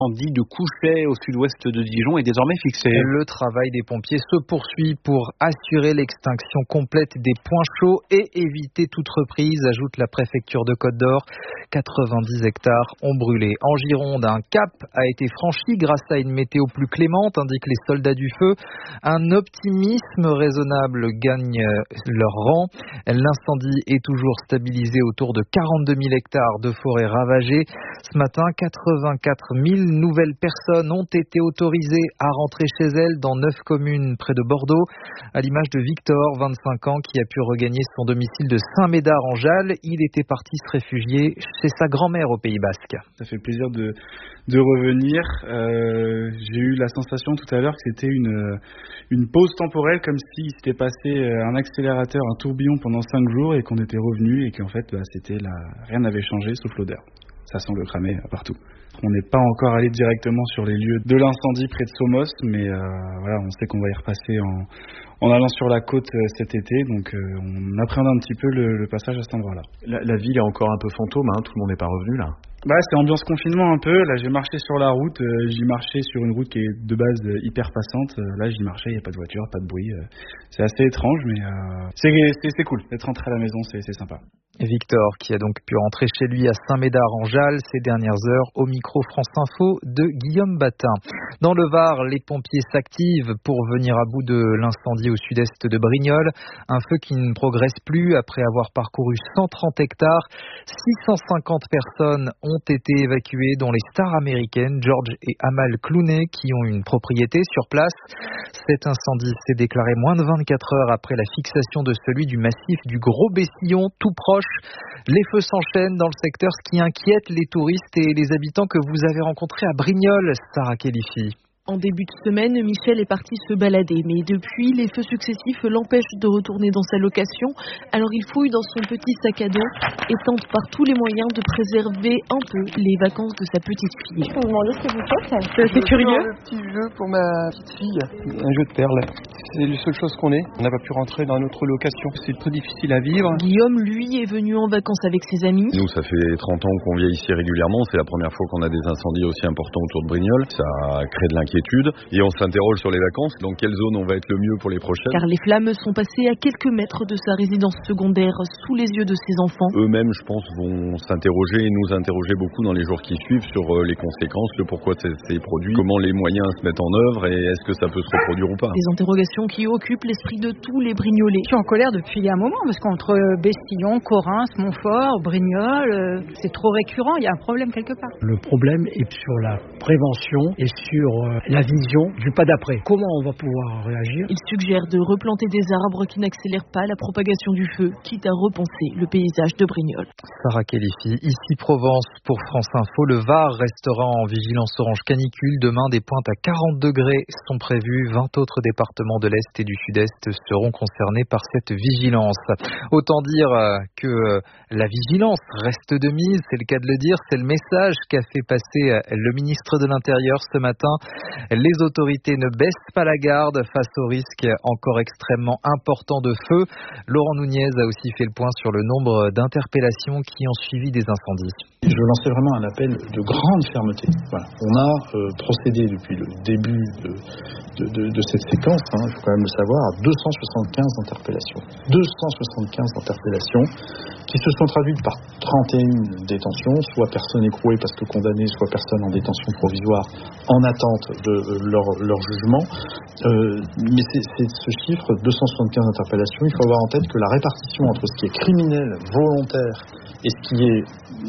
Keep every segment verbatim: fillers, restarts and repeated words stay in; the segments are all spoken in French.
L'incendie de Couchet au sud-ouest de Dijon est désormais fixé. Le travail des pompiers se poursuit pour assurer l'extinction complète des points chauds et éviter toute reprise, ajoute la préfecture de Côte d'Or. quatre-vingt-dix hectares ont brûlé. En Gironde, un cap a été franchi grâce à une météo plus clémente, indiquent les soldats du feu. Un optimisme raisonnable gagne leur rang. L'incendie est toujours stabilisé autour de quarante-deux mille hectares de forêt ravagée. Ce matin, quatre-vingt-quatre mille nouvelles personnes ont été autorisées à rentrer chez elles dans neuf communes près de Bordeaux, à l'image de Victor, vingt-cinq ans, qui a pu regagner son domicile de Saint-Médard-en-Jalles. Il était parti se réfugier chez sa grand-mère au Pays Basque. Ça fait plaisir de, de revenir. Euh, j'ai eu la sensation tout à l'heure que c'était une, une pause temporelle, comme s'il s'était passé un accélérateur, un tourbillon pendant cinq jours et qu'on était revenu et qu'en fait bah, c'était là, rien n'avait changé sauf l'odeur. Ça sent le cramé partout. On n'est pas encore allé directement sur les lieux de l'incendie près de Somos, mais euh, voilà, on sait qu'on va y repasser en, en allant sur la côte euh, cet été, donc euh, on appréhende un petit peu le, le passage à cet endroit-là. La, la ville est encore un peu fantôme, hein, tout le monde n'est pas revenu là. Bah, c'est ambiance confinement un peu. Là, j'ai marché sur la route. Euh, j'y marchais sur une route qui est de base euh, hyper passante. Euh, là, j'y marchais, il n'y a pas de voiture, pas de bruit. Euh, c'est assez étrange, mais euh, c'est, c'est, c'est cool. D'être rentré à la maison, c'est, c'est sympa. Victor, qui a donc pu rentrer chez lui à Saint-Médard-en-Jalles ces dernières heures, au micro France Info de Guillaume Batin. Dans le Var, les pompiers s'activent pour venir à bout de l'incendie au sud-est de Brignoles. Un feu qui ne progresse plus après avoir parcouru cent trente hectares. six cent cinquante personnes ont été évacuées, dont les stars américaines George et Amal Clooney, qui ont une propriété sur place. Cet incendie s'est déclaré moins de vingt-quatre heures après la fixation de celui du massif du Gros Bessillon, tout proche. Les feux s'enchaînent dans le secteur, ce qui inquiète les touristes et les habitants que vous avez rencontrés à Brignoles, Sarah Kelifi. En début de semaine, Michel est parti se balader, mais depuis, les feux successifs l'empêchent de retourner dans sa location. Alors il fouille dans son petit sac à dos et tente par tous les moyens de préserver un peu les vacances de sa petite fille. Je peux vous demander ce que vous faites? C'est assez curieux. Un petit jeu pour ma petite fille, un jeu de perles. C'est la seule chose qu'on ait. On n'a pas pu rentrer dans notre location. C'est trop difficile à vivre. Guillaume, lui, est venu en vacances avec ses amis. Nous, ça fait trente ans qu'on vient ici régulièrement. C'est la première fois qu'on a des incendies aussi importants autour de Brignoles. Ça crée de l'inquiétude. Et on s'interroge sur les vacances, dans quelle zone on va être le mieux pour les prochaines. Car les flammes sont passées à quelques mètres de sa résidence secondaire, sous les yeux de ses enfants. Eux-mêmes, je pense, vont s'interroger et nous interroger beaucoup dans les jours qui suivent sur les conséquences, le pourquoi de ces produits, comment les moyens se mettent en œuvre et est-ce que ça peut se reproduire ou pas. Des interrogations qui occupent l'esprit de tous les Brignolais. Je suis en colère depuis un moment, parce qu'entre Bessillon, Corrins, Montfort, Brignoles, c'est trop récurrent, il y a un problème quelque part. Le problème est sur la prévention et sur la vision du pas d'après. Comment on va pouvoir réagir? Il suggère de replanter des arbres qui n'accélèrent pas la propagation du feu, quitte à repenser le paysage de Brignoles. Sarah Kelifi, ici Provence pour France Info. Le Var restera en vigilance orange canicule. Demain, des pointes à quarante degrés sont prévues. vingt autres départements de l'Est et du Sud-Est seront concernés par cette vigilance. Autant dire que la vigilance reste de mise, c'est le cas de le dire. C'est le message qu'a fait passer le ministre de l'Intérieur ce matin. Les autorités ne baissent pas la garde face au risque encore extrêmement important de feu. Laurent Nunez a aussi fait le point sur le nombre d'interpellations qui ont suivi des incendies. Je lançais vraiment un appel de grande fermeté. Voilà. On a euh, procédé depuis le début de, de, de, de cette séquence, hein, il faut quand même le savoir, à deux cent soixante-quinze interpellations. deux cent soixante-quinze interpellations qui se sont traduites par trente et une détentions, soit personnes écrouées parce que condamnées, soit personnes en détention provisoire en attente de leur, leur jugement. Euh, mais c'est, c'est ce chiffre, deux cent soixante-quinze interpellations, il faut avoir en tête que la répartition entre ce qui est criminel, volontaire, et ce qui est,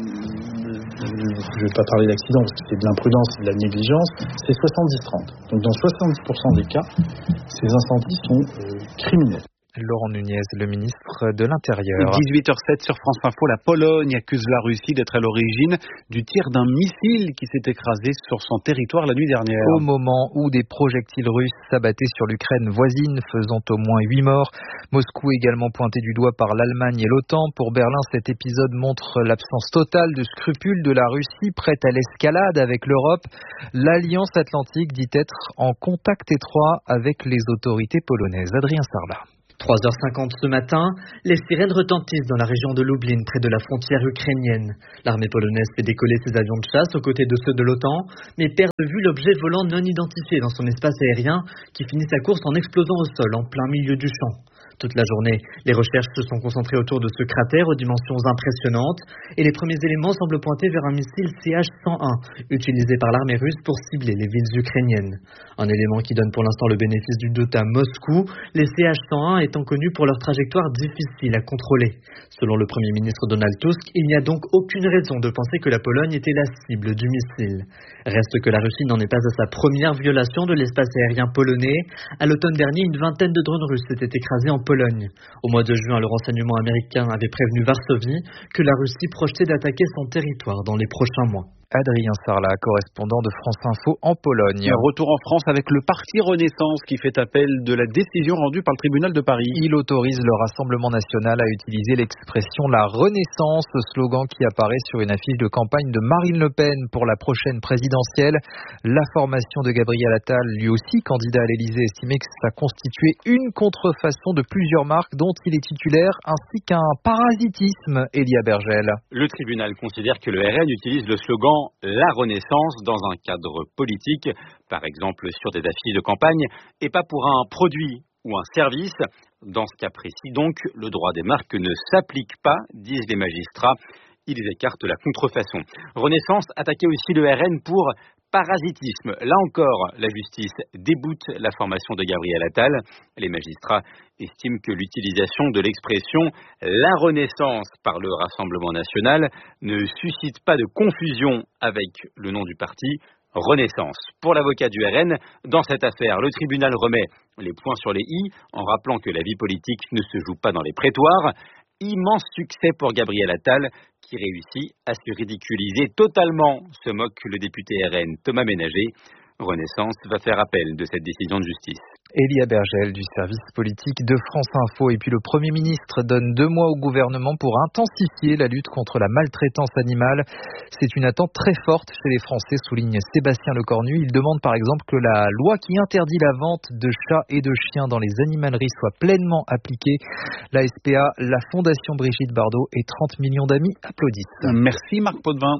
je ne vais pas parler d'accident parce que c'est de l'imprudence et de la négligence, c'est soixante-dix trente. Donc dans soixante-dix pour cent des cas, ces incendies sont euh, criminels. Laurent Nunez, le ministre de l'Intérieur. dix-huit heures zéro sept sur France Info, la Pologne accuse la Russie d'être à l'origine du tir d'un missile qui s'est écrasé sur son territoire la nuit dernière. Au moment où des projectiles russes s'abattaient sur l'Ukraine voisine, faisant au moins huit morts. Moscou également pointé du doigt par l'Allemagne et l'OTAN. Pour Berlin, cet épisode montre l'absence totale de scrupules de la Russie prête à l'escalade avec l'Europe. L'Alliance Atlantique dit être en contact étroit avec les autorités polonaises. Adrien Sarlat. trois heures cinquante ce matin, les sirènes retentissent dans la région de Lublin, près de la frontière ukrainienne. L'armée polonaise fait décoller ses avions de chasse aux côtés de ceux de l'OTAN, mais perd de vue l'objet volant non identifié dans son espace aérien qui finit sa course en explosant au sol en plein milieu du champ. Toute la journée, les recherches se sont concentrées autour de ce cratère aux dimensions impressionnantes et les premiers éléments semblent pointer vers un missile C H cent un utilisé par l'armée russe pour cibler les villes ukrainiennes. Un élément qui donne pour l'instant le bénéfice du doute à Moscou, les C H cent un étant connus pour leur trajectoire difficile à contrôler. Selon le Premier ministre Donald Tusk, il n'y a donc aucune raison de penser que la Pologne était la cible du missile. Reste que la Russie n'en est pas à sa première violation de l'espace aérien polonais. À l'automne dernier, une vingtaine de drones russes s'étaient écrasés en Pologne. Au mois de juin, le renseignement américain avait prévenu Varsovie que la Russie projetait d'attaquer son territoire dans les prochains mois. Adrien Sarlat, correspondant de France Info en Pologne. Retour en France avec le parti Renaissance qui fait appel de la décision rendue par le tribunal de Paris. Il autorise le Rassemblement national à utiliser l'expression la Renaissance, slogan qui apparaît sur une affiche de campagne de Marine Le Pen pour la prochaine présidentielle. La formation de Gabriel Attal, lui aussi candidat à l'Élysée, estimait que ça constituait une contrefaçon de plusieurs marques dont il est titulaire, ainsi qu'un parasitisme. Elia Bergel. Le tribunal considère que le R N utilise le slogan la Renaissance dans un cadre politique, par exemple sur des affiches de campagne, et pas pour un produit ou un service. Dans ce cas précis, donc, le droit des marques ne s'applique pas, disent les magistrats. Ils écartent la contrefaçon. Renaissance attaquait aussi le R N pour parasitisme. Là encore, la justice déboute la formation de Gabriel Attal. Les magistrats estiment que l'utilisation de l'expression « la Renaissance » par le Rassemblement national ne suscite pas de confusion avec le nom du parti, Renaissance. Pour l'avocat du R N, dans cette affaire, le tribunal remet les points sur les i en rappelant que la vie politique ne se joue pas dans les prétoires. Immense succès pour Gabriel Attal, qui réussit à se ridiculiser totalement, se moque le député R N Thomas Ménager. Renaissance va faire appel de cette décision de justice. Elia Bergel du service politique de France Info. Et puis le Premier ministre donne deux mois au gouvernement pour intensifier la lutte contre la maltraitance animale. C'est une attente très forte chez les Français, souligne Sébastien Lecornu. Il demande par exemple que la loi qui interdit la vente de chats et de chiens dans les animaleries soit pleinement appliquée. La S P A, la Fondation Brigitte Bardot et trente millions d'amis applaudissent. Merci Marc Potvin.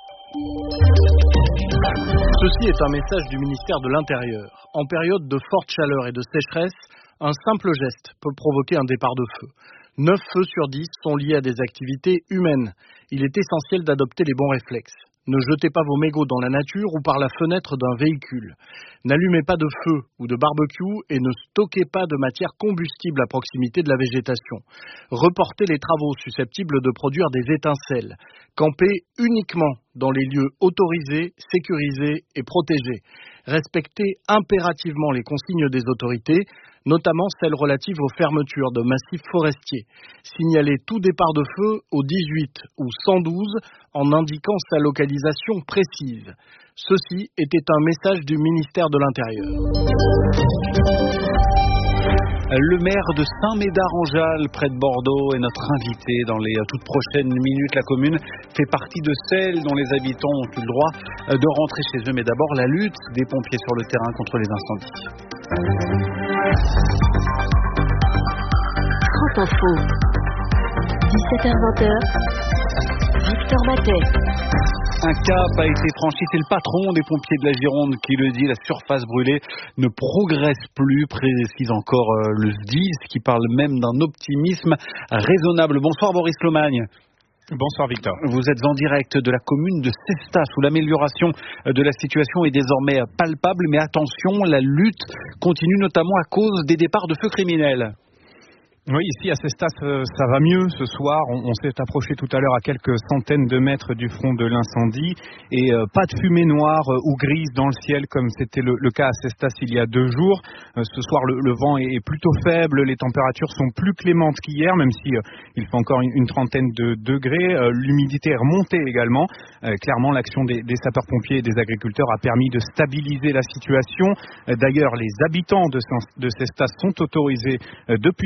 Ceci est un message du ministère de l'Intérieur. En période de forte chaleur et de sécheresse, un simple geste peut provoquer un départ de feu. neuf feux sur dix sont liés à des activités humaines. Il est essentiel d'adopter les bons réflexes. Ne jetez pas vos mégots dans la nature ou par la fenêtre d'un véhicule. N'allumez pas de feu ou de barbecue et ne stockez pas de matière combustible à proximité de la végétation. Reportez les travaux susceptibles de produire des étincelles. Campez uniquement dans les lieux autorisés, sécurisés et protégés. Respectez impérativement les consignes des autorités, notamment celles relatives aux fermetures de massifs forestiers. Signalez tout départ de feu au dix-huit ou cent douze en indiquant sa localisation précise. Ceci était un message du ministère de l'Intérieur. Le maire de Saint-Médard-en-Jalles, près de Bordeaux, est notre invité dans les toutes prochaines minutes. La commune fait partie de celles dont les habitants ont eu le droit de rentrer chez eux. Mais d'abord, la lutte des pompiers sur le terrain contre les incendies. France Info, dix-sept heures vingt, Victor Matet. Un cap a été franchi, c'est le patron des pompiers de la Gironde qui le dit, la surface brûlée ne progresse plus, précise encore le S D I S qui parle même d'un optimisme raisonnable. Bonsoir Boris Lomagne. Bonsoir Victor. Vous êtes en direct de la commune de Cestas où l'amélioration de la situation est désormais palpable, mais attention, la lutte continue notamment à cause des départs de feux criminels. Oui, ici à Cestas, ça va mieux ce soir. On, on s'est approché tout à l'heure à quelques centaines de mètres du front de l'incendie et euh, pas de fumée noire euh, ou grise dans le ciel comme c'était le, le cas à Cestas il y a deux jours. Euh, ce soir, le, le vent est, est plutôt faible, les températures sont plus clémentes qu'hier, même si euh, il fait encore une, une trentaine de degrés. Euh, l'humidité est remontée également. Euh, clairement, l'action des, des sapeurs-pompiers et des agriculteurs a permis de stabiliser la situation. Euh, d'ailleurs, les habitants de, de Cestas sont autorisés euh, depuis ce matin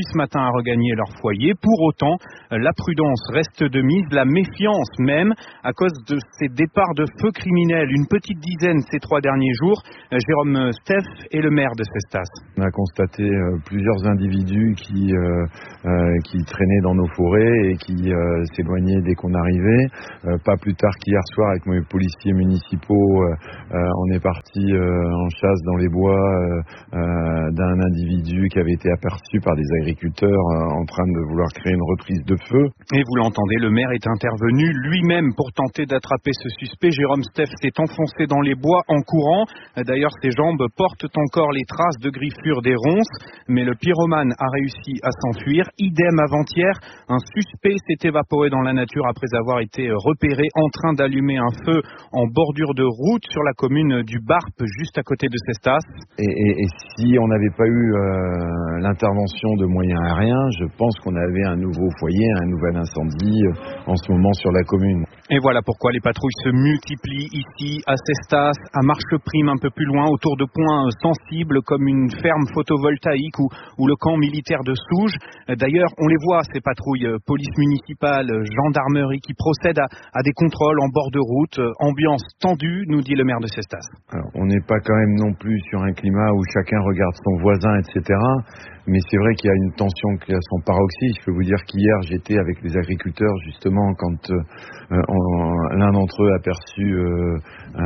à regagner leur foyer. Pour autant, la prudence reste de mise, la méfiance même, à cause de ces départs de feu criminels. Une petite dizaine ces trois derniers jours. Jérôme Steff est le maire de Cestas. On a constaté euh, plusieurs individus qui, euh, euh, qui traînaient dans nos forêts et qui euh, s'éloignaient dès qu'on arrivait. Euh, pas plus tard qu'hier soir, avec mes policiers municipaux, euh, euh, on est parti euh, en chasse dans les bois euh, euh, d'un individu qui avait été aperçu par des agriculteurs euh, en train de vouloir créer une reprise de feu. Et vous l'entendez, le maire est intervenu lui-même pour tenter d'attraper ce suspect. Jérôme Steff s'est enfoncé dans les bois en courant. D'ailleurs, ses jambes portent encore les traces de griffures des ronces, mais le pyromane a réussi à s'enfuir. Idem avant-hier, un suspect s'est évaporé dans la nature après avoir été repéré en train d'allumer un feu en bordure de route sur la commune du Barp, juste à côté de Cestas. Et, et, et si on n'avait pas eu euh, l'intervention de moyens aériens, je pense qu'on avait un nouveau foyer, un nouvel incendie euh, en ce moment sur la commune. Et voilà pourquoi les patrouilles se multiplient ici, à Cestas, à Marcheprime, un peu plus loin, autour de points sensibles comme une ferme photovoltaïque ou, ou le camp militaire de Souges. D'ailleurs, on les voit, ces patrouilles, police municipale, gendarmerie, qui procèdent à, à des contrôles en bord de route. Ambiance tendue, nous dit le maire de Cestas. Alors, on n'est pas quand même non plus sur un climat où chacun regarde son voisin, et cetera. Mais c'est vrai qu'il y a une tension qui a son paroxysme. Je peux vous dire qu'hier, j'étais avec les agriculteurs, justement, quand euh, on, l'un d'entre eux a aperçu euh,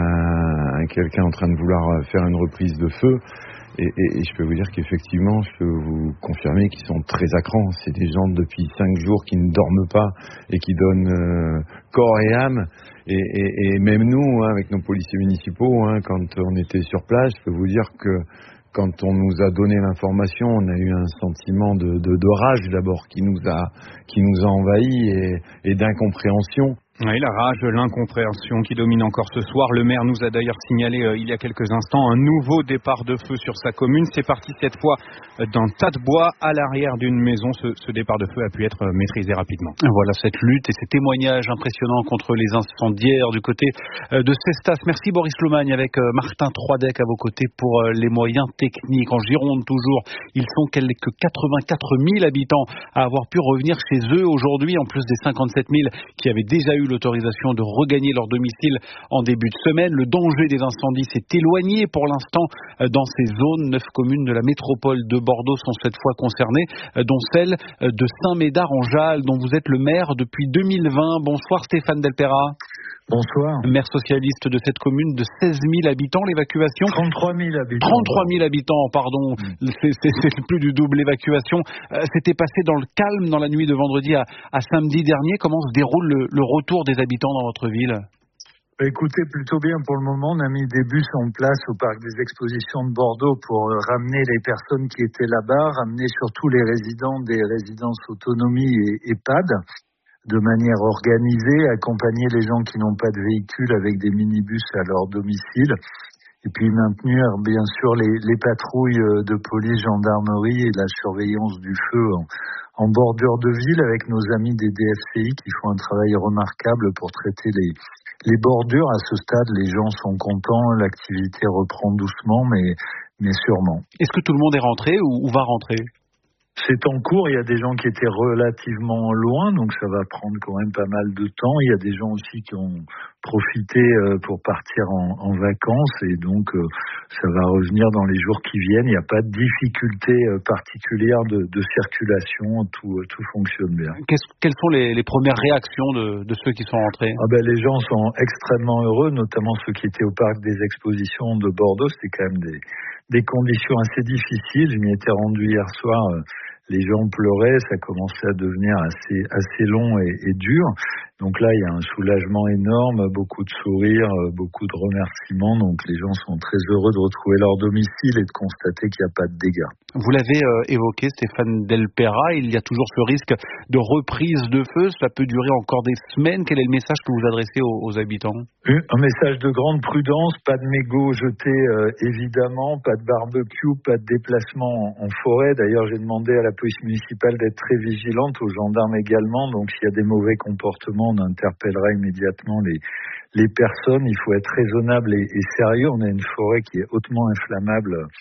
un, quelqu'un en train de vouloir faire une reprise de feu. Et, et, et je peux vous dire qu'effectivement, je peux vous confirmer qu'ils sont très à cran. C'est des gens depuis cinq jours qui ne dorment pas et qui donnent euh, corps et âme. Et, et, et même nous, hein, avec nos policiers municipaux, hein, quand on était sur place, je peux vous dire que quand on nous a donné l'information, on a eu un sentiment de, de, de rage d'abord qui nous a, qui nous a envahis et, et d'incompréhension. Oui, la rage, l'incompréhension qui domine encore ce soir. Le maire nous a d'ailleurs signalé euh, il y a quelques instants un nouveau départ de feu sur sa commune. C'est parti cette fois d'un tas de bois à l'arrière d'une maison. Ce, ce départ de feu a pu être maîtrisé rapidement. Voilà cette lutte et ces témoignages impressionnants contre les incendiaires du côté de Cestas. Merci Boris Lomagne avec Martin Troidec à vos côtés pour les moyens techniques. En Gironde toujours, ils sont quelques quatre-vingt-quatre mille habitants à avoir pu revenir chez eux aujourd'hui, en plus des cinquante-sept mille qui avaient déjà eu l'autorisation de regagner leur domicile en début de semaine. Le danger des incendies s'est éloigné pour l'instant dans ces zones. Neuf communes de la métropole de Bordeaux sont cette fois concernées, dont celle de Saint-Médard-en-Jalles, dont vous êtes le maire depuis deux mille vingt. Bonsoir Stéphane Delpera. Bonsoir. Maire socialiste de cette commune de seize mille habitants, l'évacuation trente-trois mille habitants. trente-trois mille habitants, pardon. Mmh. C'est, c'est, c'est plus du double l'évacuation. Euh, c'était passé dans le calme dans la nuit de vendredi à, à samedi dernier. Comment se déroule le, le retour des habitants dans votre ville ? Écoutez, plutôt bien pour le moment. On a mis des bus en place au parc des expositions de Bordeaux pour ramener les personnes qui étaient là-bas, ramener surtout les résidents des résidences autonomie et EHPAD, de manière organisée, accompagner les gens qui n'ont pas de véhicule avec des minibus à leur domicile, et puis maintenir bien sûr les, les patrouilles de police, gendarmerie et la surveillance du feu en, en bordure de ville avec nos amis des D F C I qui font un travail remarquable pour traiter les, les bordures. À ce stade, les gens sont contents, l'activité reprend doucement mais, mais sûrement. Est-ce que tout le monde est rentré ou, ou va rentrer ? C'est en cours, il y a des gens qui étaient relativement loin, donc ça va prendre quand même pas mal de temps. Il y a des gens aussi qui ont profité pour partir en, en vacances et donc ça va revenir dans les jours qui viennent. Il n'y a pas de difficulté particulière de, de circulation, tout, tout fonctionne bien. Qu'est-ce, quelles sont les, les premières réactions de, de ceux qui sont rentrés ? Ah ben, les gens sont extrêmement heureux, notamment ceux qui étaient au parc des expositions de Bordeaux. C'était quand même des, des conditions assez difficiles. Je m'y étais rendu hier soir. Les gens pleuraient, ça commençait à devenir assez, assez long et, et dur. Donc là, il y a un soulagement énorme, beaucoup de sourires, beaucoup de remerciements. Donc les gens sont très heureux de retrouver leur domicile et de constater qu'il n'y a pas de dégâts. Vous l'avez euh, évoqué, Stéphane Delpera, il y a toujours ce risque de reprise de feu. Cela peut durer encore des semaines. Quel est le message que vous adressez aux, aux habitants ? Un message de grande prudence, pas de mégots jetés euh, évidemment, pas de barbecue, pas de déplacement en, en forêt. D'ailleurs, j'ai demandé à la police municipale d'être très vigilante, aux gendarmes également. Donc s'il y a des mauvais comportements, on interpellera immédiatement les, les personnes. Il faut être raisonnable et, et sérieux. On a une forêt qui est hautement inflammable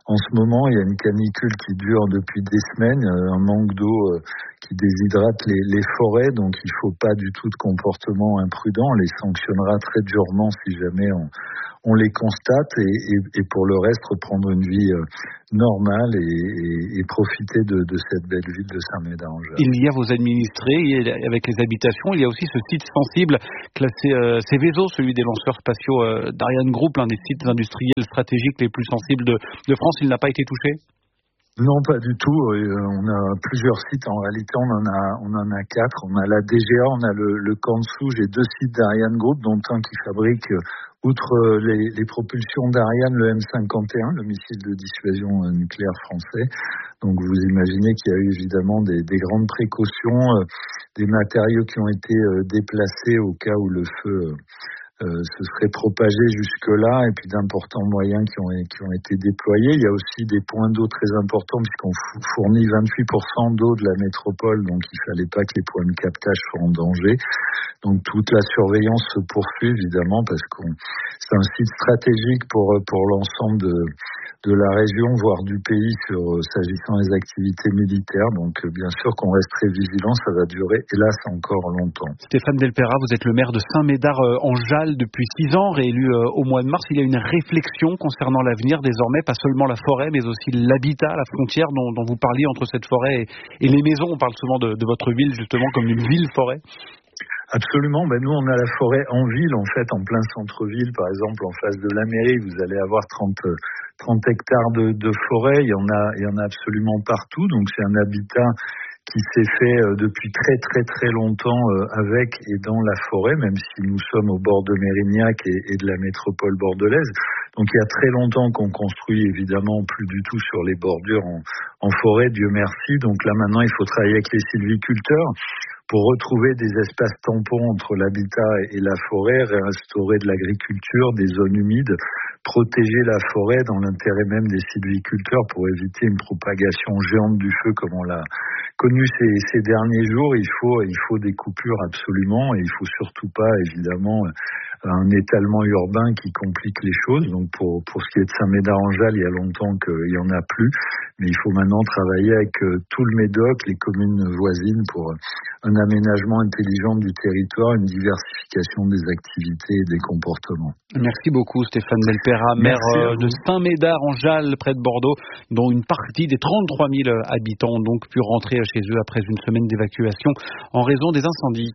En ce moment, il y a une canicule qui dure depuis des semaines, un manque d'eau qui déshydrate les, les forêts, donc il ne faut pas du tout de comportement imprudent. On les sanctionnera très durement si jamais on, on les constate et, et, et pour le reste, reprendre une vie normale et, et, et profiter de, de cette belle ville de Saint-Médard-en-Jalles. Il y a vos administrés, avec les habitations, il y a aussi ce site sensible classé euh, Céveso, celui des lanceurs spatiaux euh, d'Ariane Group, l'un des sites industriels stratégiques les plus sensibles de, de France. Il n'a pas été touché ? Non, pas du tout. On a plusieurs sites. En réalité, on en a, on en a quatre. On a la D G A, on a le, le camp de Souge et deux sites d'Ariane Group, dont un qui fabrique, outre les, les propulsions d'Ariane, le M cinquante et un, le missile de dissuasion nucléaire français. Donc, vous imaginez qu'il y a eu évidemment des, des grandes précautions, des matériaux qui ont été déplacés au cas où le feu Euh, se serait propagé jusque-là, et puis d'importants moyens qui ont, qui ont été déployés. Il y a aussi des points d'eau très importants puisqu'on fournit vingt-huit pour cent d'eau de la métropole, donc il fallait pas que les points de captage soient en danger. Donc toute la surveillance se poursuit évidemment parce que c'est un site stratégique pour, pour l'ensemble de, de la région, voire du pays, sur, s'agissant des activités militaires. Donc bien sûr qu'on reste très vigilant, ça va durer hélas encore longtemps. Stéphane Delpera, vous êtes le maire de Saint-Médard-en-Jalles depuis six ans, réélu au mois de mars. Il y a une réflexion concernant l'avenir désormais, pas seulement la forêt, mais aussi l'habitat, la frontière dont, dont vous parliez entre cette forêt et, et les maisons. On parle souvent de, de votre ville justement comme une ville-forêt. Absolument. Ben nous, on a la forêt en ville, en fait, en plein centre-ville. Par exemple, en face de la mairie, vous allez avoir trente, trente hectares de, de forêt. Il y en a, il y en a absolument partout. Donc, c'est un habitat qui s'est fait depuis très très très longtemps avec et dans la forêt, même si nous sommes au bord de Mérignac et, et de la métropole bordelaise. Donc il y a très longtemps qu'on construit évidemment plus du tout sur les bordures en, en forêt, Dieu merci. Donc là maintenant il faut travailler avec les sylviculteurs pour retrouver des espaces tampons entre l'habitat et la forêt, réinstaurer de l'agriculture, des zones humides, protéger la forêt dans l'intérêt même des sylviculteurs pour éviter une propagation géante du feu comme on l'a connu ces, ces derniers jours. Il faut, il faut des coupures absolument et il faut surtout pas évidemment un étalement urbain qui complique les choses. Donc pour, pour ce qui est de Saint-Médard-en-Jalles, il y a longtemps qu'il n'y en a plus, mais il faut maintenant travailler avec tout le Médoc, les communes voisines pour un aménagement intelligent du territoire, une diversification des activités et des comportements. Merci beaucoup Stéphane Delpera, maire de Saint-Médard-en-Jalles près de Bordeaux, dont une partie des trente-trois mille habitants ont donc pu rentrer chez eux après une semaine d'évacuation en raison des incendies.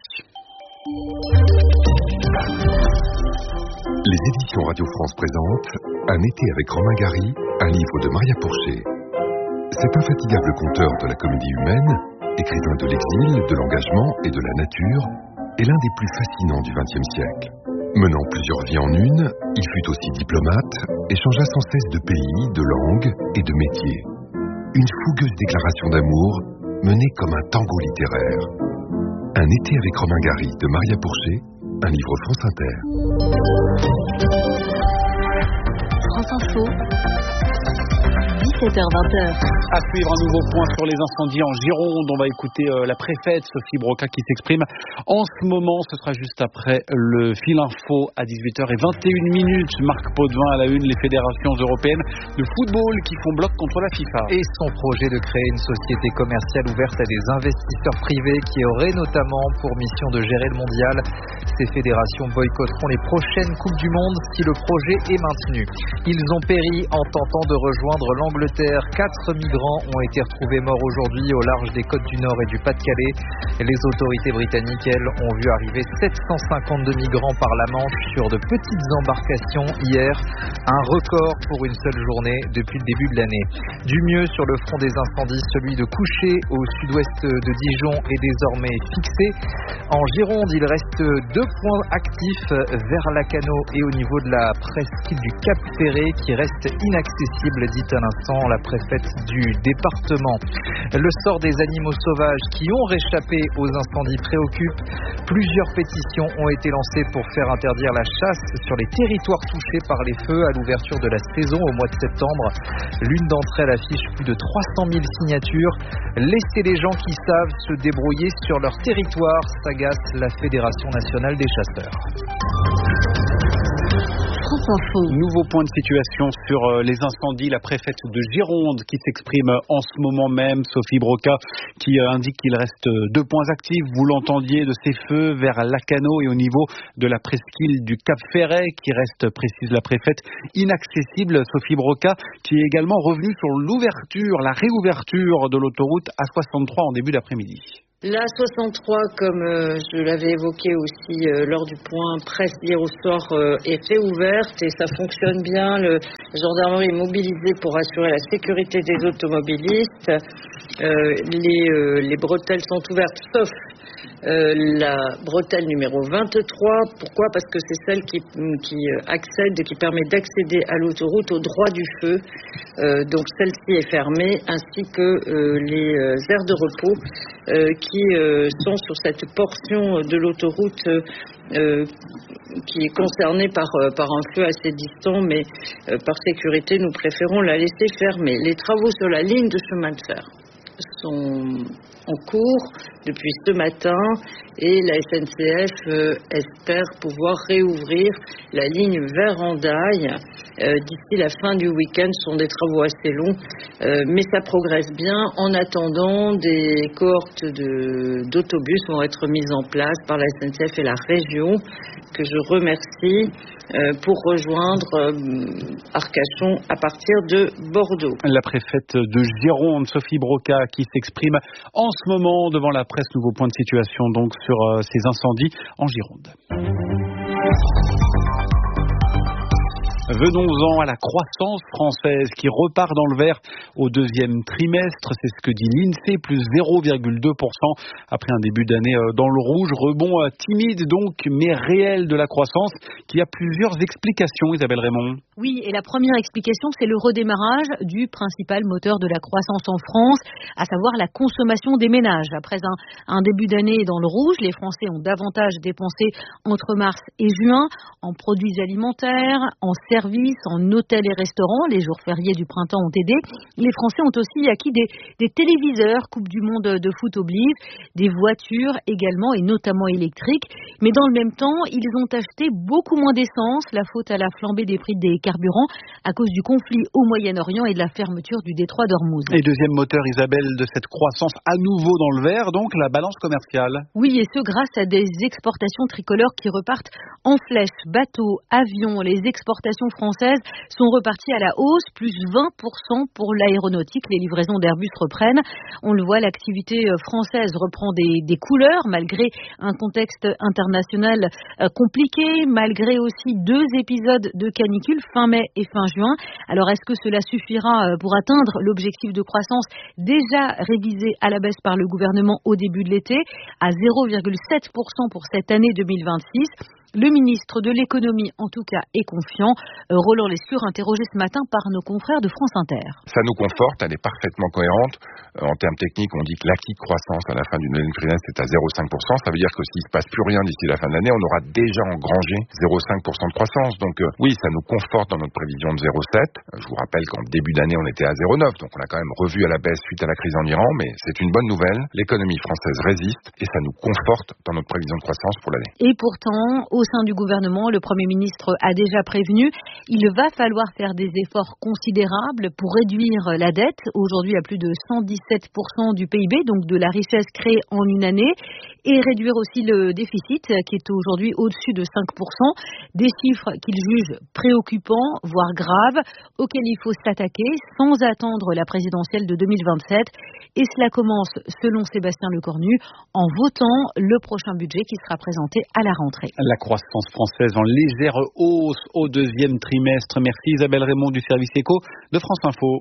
Les éditions Radio France présentent Un été avec Romain Gary, un livre de Maria Pourchet. Cet infatigable conteur de la comédie humaine, écrivain de l'exil, de l'engagement et de la nature, est l'un des plus fascinants du vingtième siècle. Menant plusieurs vies en une, il fut aussi diplomate et changea sans cesse de pays, de langue et de métier. Une fougueuse déclaration d'amour menée comme un tango littéraire. Un été avec Romain Gary de Maria Pourchet, un livre France Inter. France Info, dix-sept heures vingt. À suivre un nouveau point sur les incendies en Gironde. On va écouter euh, la préfète Sophie Broca qui s'exprime en ce moment. Ce sera juste après le fil info à dix-huit heures vingt et une minutes. Marc Potvin à la une, les fédérations européennes de football qui font bloc contre la FIFA. Et son projet de créer une société commerciale ouverte à des investisseurs privés qui auraient notamment pour mission de gérer le mondial. Ces fédérations boycotteront les prochaines Coupes du Monde si le projet est maintenu. Ils ont péri en tentant de rejoindre l'Angleterre. Quatre migrants ont été retrouvés morts aujourd'hui au large des côtes du Nord et du Pas-de-Calais. Les autorités britanniques, elles, ont vu arriver sept cent cinquante-deux migrants par la Manche sur de petites embarcations hier. Un record pour une seule journée depuis le début de l'année. Du mieux sur le front des incendies, celui de Couché au sud-ouest de Dijon est désormais fixé. En Gironde, il reste deux points actifs vers Lacanau et au niveau de la presqu'île du Cap Ferré qui reste inaccessible, dit à l'instant la préfète du département. Le sort des animaux sauvages qui ont réchappé aux incendies préoccupe. Plusieurs pétitions ont été lancées pour faire interdire la chasse sur les territoires touchés par les feux à l'ouverture de la saison au mois de septembre. L'une d'entre elles affiche plus de trois cent mille signatures. Laissez les gens qui savent se débrouiller sur leur territoire, s'agace la Fédération nationale des chasseurs. France Info. Nouveau point de situation sur les incendies. La préfète de Gironde qui s'exprime en ce moment même, Sophie Broca, qui indique qu'il reste deux points actifs. Vous l'entendiez, de ces feux vers Lacanau et au niveau de la presqu'île du Cap Ferret, qui reste, précise la préfète, inaccessible. Sophie Broca, qui est également revenue sur l'ouverture, la réouverture de l'autoroute A soixante-trois en début d'après-midi. La soixante-trois, comme euh, je l'avais évoqué aussi euh, lors du point presse hier au soir, euh, est réouverte et ça fonctionne bien. Le gendarmerie est mobilisée pour assurer la sécurité des automobilistes. Euh, les, euh, les bretelles sont ouvertes, sauf euh, la bretelle numéro vingt-trois. Pourquoi ? Parce que c'est celle qui, qui accède, qui permet d'accéder à l'autoroute au droit du feu. Euh, donc celle-ci est fermée, ainsi que euh, les euh, aires de repos euh, qui euh, sont sur cette portion de l'autoroute euh, qui est concernée par, euh, par un feu assez distant, mais euh, par sécurité, nous préférons la laisser fermée. Les travaux sur la ligne de chemin de fer sont en cours depuis ce matin et la S N C F euh, espère pouvoir réouvrir la ligne vers Hendaye euh, d'ici la fin du week-end. Ce sont des travaux assez longs, euh, mais ça progresse bien. En attendant, des cohortes de, d'autobus vont être mises en place par la S N C F et la région, que je remercie, euh, pour rejoindre euh, Arcachon à partir de Bordeaux. La préfète de Gironde, Sophie Broca, qui s'exprime en ce moment devant la presse. Nouveau point de situation donc sur euh, ces incendies en Gironde. Venons-en à la croissance française qui repart dans le vert au deuxième trimestre. C'est ce que dit l'INSEE, plus zéro virgule deux pour cent après un début d'année dans le rouge. Rebond timide donc, mais réel de la croissance qui a plusieurs explications, Isabelle Raymond. Oui, et la première explication, c'est le redémarrage du principal moteur de la croissance en France, à savoir la consommation des ménages. Après un, un début d'année dans le rouge, les Français ont davantage dépensé entre mars et juin en produits alimentaires, en services, en hôtels et restaurants. Les jours fériés du printemps ont aidé. Les Français ont aussi acquis des, des téléviseurs, Coupe du Monde de foot oblige, des voitures également et notamment électriques. Mais dans le même temps, ils ont acheté beaucoup moins d'essence, la faute à la flambée des prix des carburants à cause du conflit au Moyen-Orient et de la fermeture du détroit d'Ormuz. Et deuxième moteur, Isabelle, de cette croissance à nouveau dans le vert, donc la balance commerciale. Oui, et ce grâce à des exportations tricolores qui repartent en flèche. Bateaux, avions, les exportations françaises sont reparties à la hausse, plus vingt pour cent pour l'aéronautique. Les livraisons d'Airbus reprennent. On le voit, l'activité française reprend des, des couleurs malgré un contexte international compliqué, malgré aussi deux épisodes de canicule fin mai et fin juin. Alors est-ce que cela suffira pour atteindre l'objectif de croissance déjà révisé à la baisse par le gouvernement au début de l'été à zéro virgule sept pour cent pour cette année deux mille vingt-six? Le ministre de l'économie, en tout cas, est confiant. Roland Lescure, interrogé ce matin par nos confrères de France Inter. Ça nous conforte, elle est parfaitement cohérente. En termes techniques, on dit que l'acquis de croissance à la fin d'une année trimestre est à zéro virgule cinq pour cent. Ça veut dire que s'il ne se passe plus rien d'ici la fin de l'année, on aura déjà engrangé zéro virgule cinq pour cent de croissance. Donc euh, oui, ça nous conforte dans notre prévision de zéro virgule sept. Je vous rappelle qu'en début d'année, on était à zéro virgule neuf. Donc on a quand même revu à la baisse suite à la crise en Iran. Mais c'est une bonne nouvelle. L'économie française résiste et ça nous conforte dans notre prévision de croissance pour l'année. Et pourtant, au sein du gouvernement, le Premier ministre a déjà prévenu, il va falloir faire des efforts considérables pour réduire la dette, aujourd'hui à plus de cent dix-sept pour cent du P I B, donc de la richesse créée en une année, et réduire aussi le déficit qui est aujourd'hui au-dessus de cinq pour cent, des chiffres qu'il juge préoccupants, voire graves, auxquels il faut s'attaquer sans attendre la présidentielle de deux mille vingt-sept. Et cela commence, selon Sébastien Lecornu, en votant le prochain budget qui sera présenté à la rentrée. La croissance française en légère hausse au deuxième trimestre. Merci Isabelle Raymond du service éco de France Info.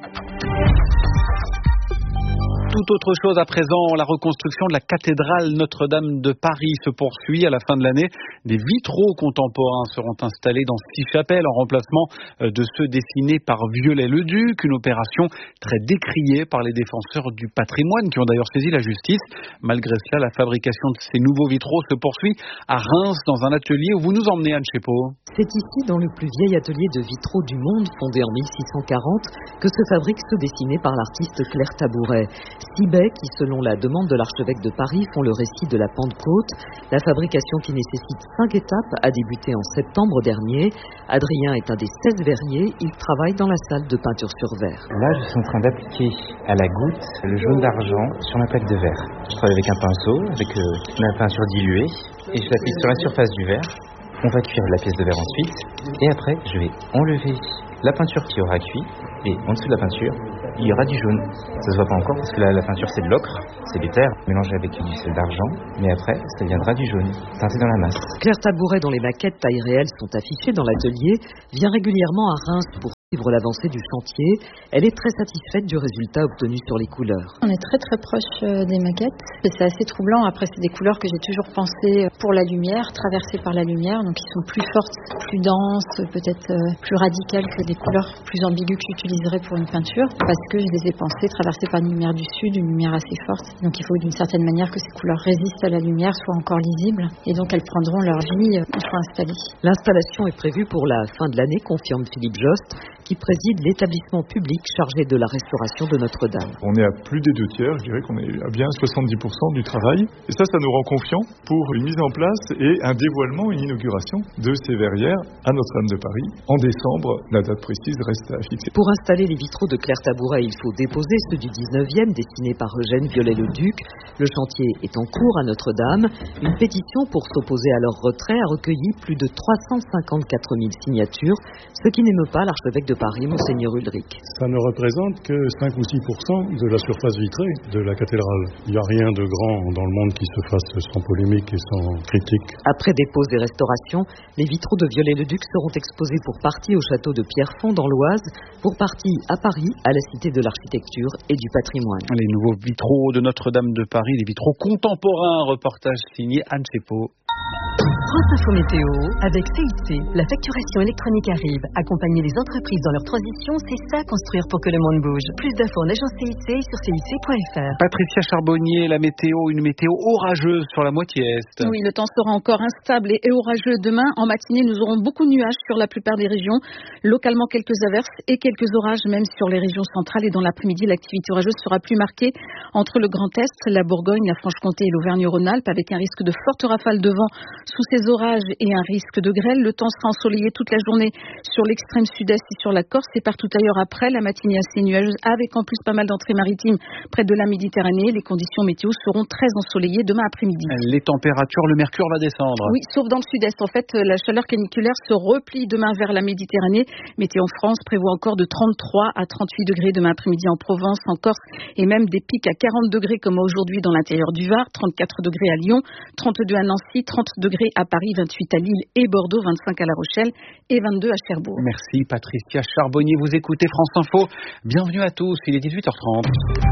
Tout autre chose à présent, la reconstruction de la cathédrale Notre-Dame de Paris se poursuit à la fin de l'année. Des vitraux contemporains seront installés dans six chapelles en remplacement de ceux dessinés par Viollet-le-Duc, une opération très décriée par les défenseurs du patrimoine qui ont d'ailleurs saisi la justice. Malgré cela, la fabrication de ces nouveaux vitraux se poursuit à Reims dans un atelier où vous nous emmenez, Anne Chepeau. C'est ici, dans le plus vieil atelier de vitraux du monde, fondé en mille six cent quarante, que se fabriquent ceux dessinés par l'artiste Claire Tabouret. Six baies qui, selon la demande de l'archevêque de Paris, font le récit de la Pentecôte. La fabrication qui nécessite cinq étapes a débuté en septembre dernier. Adrien est un des seize verriers. Il travaille dans la salle de peinture sur verre. Là, je suis en train d'appliquer à la goutte le jaune d'argent sur ma plaque de verre. Je travaille avec un pinceau, avec euh, ma peinture diluée, et je l'applique sur la surface du verre. On va cuire la pièce de verre ensuite, et après, je vais enlever la peinture qui aura cuit, et en dessous de la peinture, il y aura du jaune. Ça se voit pas encore parce que la, la peinture c'est de l'ocre, c'est du terre mélangé avec du sel d'argent, mais après ça viendra du jaune, teinté dans la masse. Claire Tabouret, dont les maquettes taille réelle sont affichées dans l'atelier, vient régulièrement à Reims pour suivre l'avancée du chantier. Elle est très satisfaite du résultat obtenu sur les couleurs. On est très très proche des maquettes. C'est assez troublant. Après, c'est des couleurs que j'ai toujours pensées pour la lumière, traversées par la lumière, donc qui sont plus fortes, plus denses, peut-être plus radicales que des couleurs plus ambiguës que j'utiliserais pour une peinture, parce que je les ai pensées traversées par une lumière du sud, une lumière assez forte. Donc il faut d'une certaine manière que ces couleurs résistent à la lumière, soient encore lisibles, et donc elles prendront leur vie une fois installées. L'installation est prévue pour la fin de l'année, confirme Philippe Jost, qui préside l'établissement public chargé de la restauration de Notre-Dame. On est à plus des deux tiers, je dirais qu'on est à bien soixante-dix pour cent du travail. Et ça, ça nous rend confiants pour une mise en place et un dévoilement, une inauguration de ces verrières à Notre-Dame de Paris. En décembre, la date précise reste à fixer. Pour installer les vitraux de Claire Tabouret, il faut déposer ceux du dix-neuvième, dessinés par Eugène Viollet-le-Duc. Le chantier est en cours à Notre-Dame. Une pétition pour s'opposer à leur retrait a recueilli plus de trois cent cinquante-quatre mille signatures, ce qui n'émeut pas l'archevêque de Paris, Monseigneur Ulrich. Ça ne représente que cinq ou six pour cent de la surface vitrée de la cathédrale. Il n'y a rien de grand dans le monde qui se fasse sans polémique et sans critique. Après dépose et restauration, les vitraux de Viollet-le-Duc seront exposés pour partie au château de Pierrefonds dans l'Oise, pour partie à Paris, à la Cité de l'Architecture et du Patrimoine. Les nouveaux vitraux de Notre-Dame de Paris, les vitraux contemporains, reportage signé Anne Chepo. France Info Météo avec C I C. La facturation électronique arrive. Accompagner les entreprises dans leur transition, c'est ça construire pour que le monde bouge. Plus d'infos en agence C I C sur C I C point F R. Patricia Charbonnier, la météo, une météo orageuse sur la moitié est. Oui, le temps sera encore instable et orageux demain. En matinée, nous aurons beaucoup de nuages sur la plupart des régions. Localement, quelques averses et quelques orages même sur les régions centrales. Et dans l'après-midi, l'activité orageuse sera plus marquée entre le Grand Est, la Bourgogne, la Franche-Comté et l'Auvergne-Rhône-Alpes, avec un risque de fortes rafales de vent sous ces orages et un risque de grêle. Le temps sera ensoleillé toute la journée sur l'extrême sud-est et sur la Corse et partout ailleurs après. La matinée assez nuageuse avec en plus pas mal d'entrées maritimes près de la Méditerranée. Les conditions météo seront très ensoleillées demain après-midi. Les températures, le mercure va descendre. Oui, sauf dans le sud-est. En fait, la chaleur caniculaire se replie demain vers la Méditerranée. Météo France prévoit encore de trente-trois à trente-huit degrés demain après-midi en Provence, en Corse et même des pics à quarante degrés comme aujourd'hui dans l'intérieur du Var, trente-quatre degrés à Lyon, trente-deux à Nancy, trente degrés à Paris, vingt-huit à Lille et Bordeaux, vingt-cinq à La Rochelle et vingt-deux à Cherbourg. Merci Patricia Charbonnier, vous écoutez France Info. Bienvenue à tous, il est dix-huit heures trente.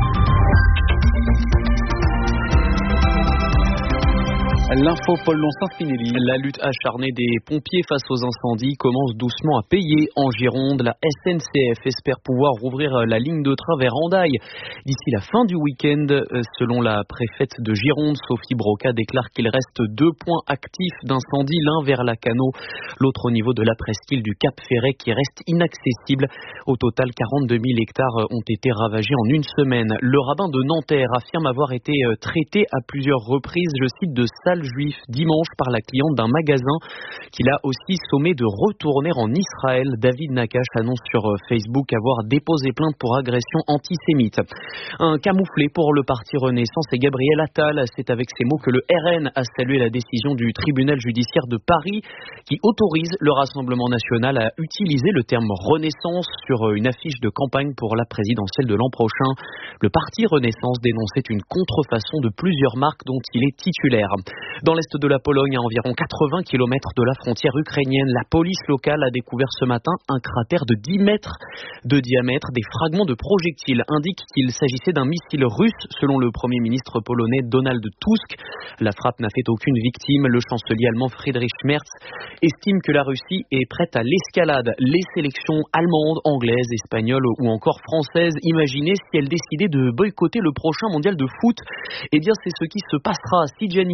L'info Paul Lon-Saint-Spinelli. La lutte acharnée des pompiers face aux incendies commence doucement à payer en Gironde. La S N C F espère pouvoir rouvrir la ligne de train vers Hendaye d'ici la fin du week-end. Selon la préfète de Gironde, Sophie Broca déclare qu'il reste deux points actifs d'incendie, l'un vers Lacanau, l'autre au niveau de la presqu'île du Cap Ferret qui reste inaccessible. Au total, quarante-deux mille hectares ont été ravagés en une semaine. Le rabbin de Nanterre affirme avoir été traité à plusieurs reprises, je cite, de sale juif dimanche par la cliente d'un magasin qu'il a aussi sommé de retourner en Israël. David Nakash annonce sur Facebook avoir déposé plainte pour agression antisémite. Un camouflé pour le parti Renaissance et Gabriel Attal. C'est avec ces mots que le R N a salué la décision du tribunal judiciaire de Paris qui autorise le Rassemblement national à utiliser le terme Renaissance sur une affiche de campagne pour la présidentielle de l'an prochain. Le parti Renaissance dénonçait une contrefaçon de plusieurs marques dont il est titulaire. Dans l'est de la Pologne, à environ quatre-vingts kilomètres de la frontière ukrainienne, la police locale a découvert ce matin un cratère de dix mètres de diamètre. Des fragments de projectiles indiquent qu'il s'agissait d'un missile russe, selon le Premier ministre polonais Donald Tusk. La frappe n'a fait aucune victime. Le chancelier allemand Friedrich Merz estime que la Russie est prête à l'escalade. Les sélections allemandes, anglaises, espagnoles ou encore françaises, imaginez si elles décidaient de boycotter le prochain mondial de foot. Eh bien, c'est ce qui se passera si Gianni Infantino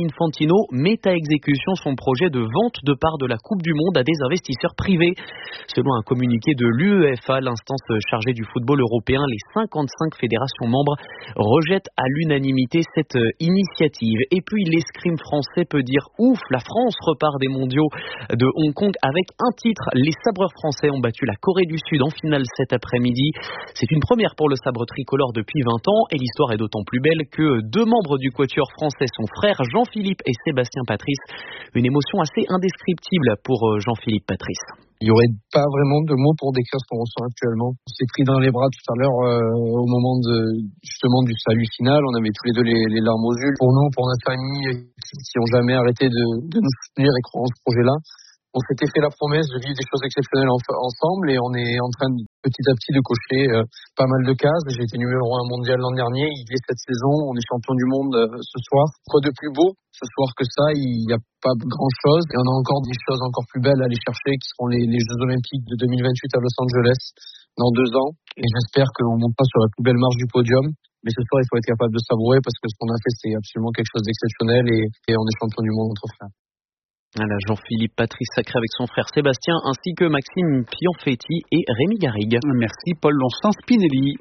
Infantino met à exécution son projet de vente de parts de la Coupe du Monde à des investisseurs privés. Selon un communiqué de l'UEFA, l'instance chargée du football européen, les cinquante-cinq fédérations membres rejettent à l'unanimité cette initiative. Et puis l'escrime français peut dire ouf, la France repart des mondiaux de Hong Kong avec un titre. Les sabreurs français ont battu la Corée du Sud en finale cet après-midi. C'est une première pour le sabre tricolore depuis vingt ans et l'histoire est d'autant plus belle que deux membres du quatuor français sont frères, Jean-Philippe et Sébastien Patrice. Une émotion assez indescriptible pour Jean-Philippe Patrice. Il n'y aurait pas vraiment de mots pour décrire ce qu'on ressent actuellement. On s'est pris dans les bras tout à l'heure euh, au moment de, justement du salut final. On avait tous les deux les, les larmes aux yeux. Pour nous, pour notre famille, qui n'ont jamais arrêté de, de nous soutenir et croire en ce projet-là, on s'était fait la promesse de vivre des choses exceptionnelles en, ensemble et on est en train de, petit à petit de cocher euh, pas mal de cases. J'ai été numéro un mondial l'an dernier, il est cette saison, on est champion du monde euh, ce soir. Quoi de plus beau ce soir que ça? Il n'y a pas grand-chose et on a encore des choses encore plus belles à aller chercher qui seront les, les Jeux Olympiques de deux mille vingt-huit à Los Angeles dans deux ans. Et j'espère qu'on ne monte pas sur la plus belle marche du podium. Mais ce soir, il faut être capable de savourer parce que ce qu'on a fait, c'est absolument quelque chose d'exceptionnel et, et on est champion du monde entre frères. Voilà, Jean-Philippe Patrice sacré avec son frère Sébastien ainsi que Maxime Pianfetti et Rémi Garrigue. Merci Paul Lonsin Spinelli.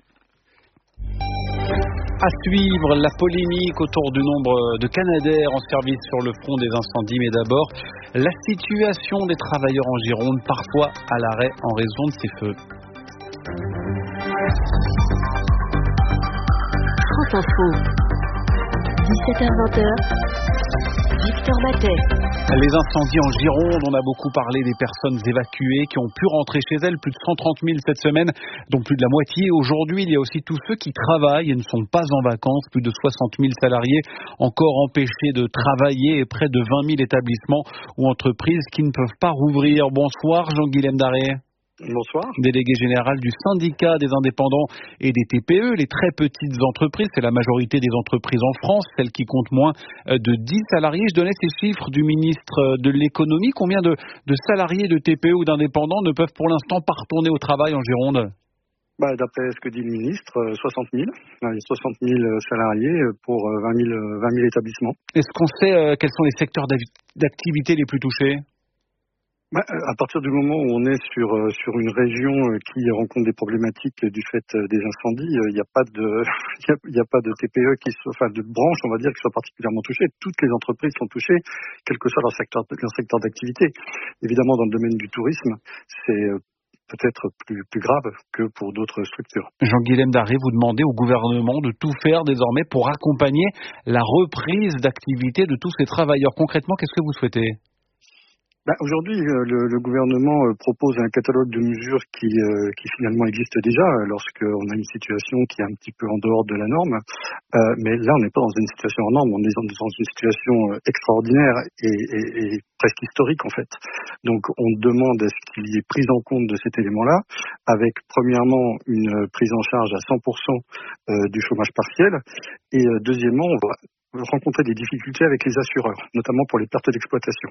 À suivre la polémique autour du nombre de Canadair en service sur le front des incendies, mais d'abord la situation des travailleurs en Gironde, parfois à l'arrêt en raison de ces feux. France Info, dix-sept heures vingt, Victor Matet. Les incendies en Gironde, on a beaucoup parlé des personnes évacuées qui ont pu rentrer chez elles, plus de cent trente mille cette semaine, dont plus de la moitié. Aujourd'hui, il y a aussi tous ceux qui travaillent et ne sont pas en vacances, plus de soixante mille salariés encore empêchés de travailler et près de vingt mille établissements ou entreprises qui ne peuvent pas rouvrir. Bonsoir Jean-Guilhem Daré. Bonsoir. Délégué général du syndicat des indépendants et des T P E, les très petites entreprises, c'est la majorité des entreprises en France, celles qui comptent moins de dix salariés. Je donnais ces chiffres du ministre de l'économie. Combien de, de salariés de T P E ou d'indépendants ne peuvent pour l'instant pas retourner au travail en Gironde ? Bah, d'après ce que dit le ministre, soixante mille. Il y a soixante mille salariés pour vingt mille établissements. Est-ce qu'on sait euh, quels sont les secteurs d'activité les plus touchés ? Bah, à partir du moment où on est sur sur une région qui rencontre des problématiques du fait des incendies, il n'y a pas de il y a pas de T P E qui soit, enfin de branches, on va dire, qui soient particulièrement touchées. Toutes les entreprises sont touchées, quel que soit leur secteur leur secteur d'activité. Évidemment, dans le domaine du tourisme, c'est peut-être plus plus grave que pour d'autres structures. Jean-Guilhem Daré, vous demandez au gouvernement de tout faire désormais pour accompagner la reprise d'activité de tous ces travailleurs. Concrètement, qu'est-ce que vous souhaitez ? Bah, aujourd'hui, euh, le, le gouvernement euh, propose un catalogue de mesures qui, euh, qui finalement existe déjà euh, lorsqu'on a une situation qui est un petit peu en dehors de la norme. Euh, mais là, on n'est pas dans une situation en norme, on est dans, dans une situation euh, extraordinaire et, et, et presque historique en fait. Donc, on demande à ce qu'il y ait prise en compte de cet élément-là, avec premièrement une prise en charge à cent pour cent euh, du chômage partiel, et euh, deuxièmement, on va rencontrer des difficultés avec les assureurs, notamment pour les pertes d'exploitation.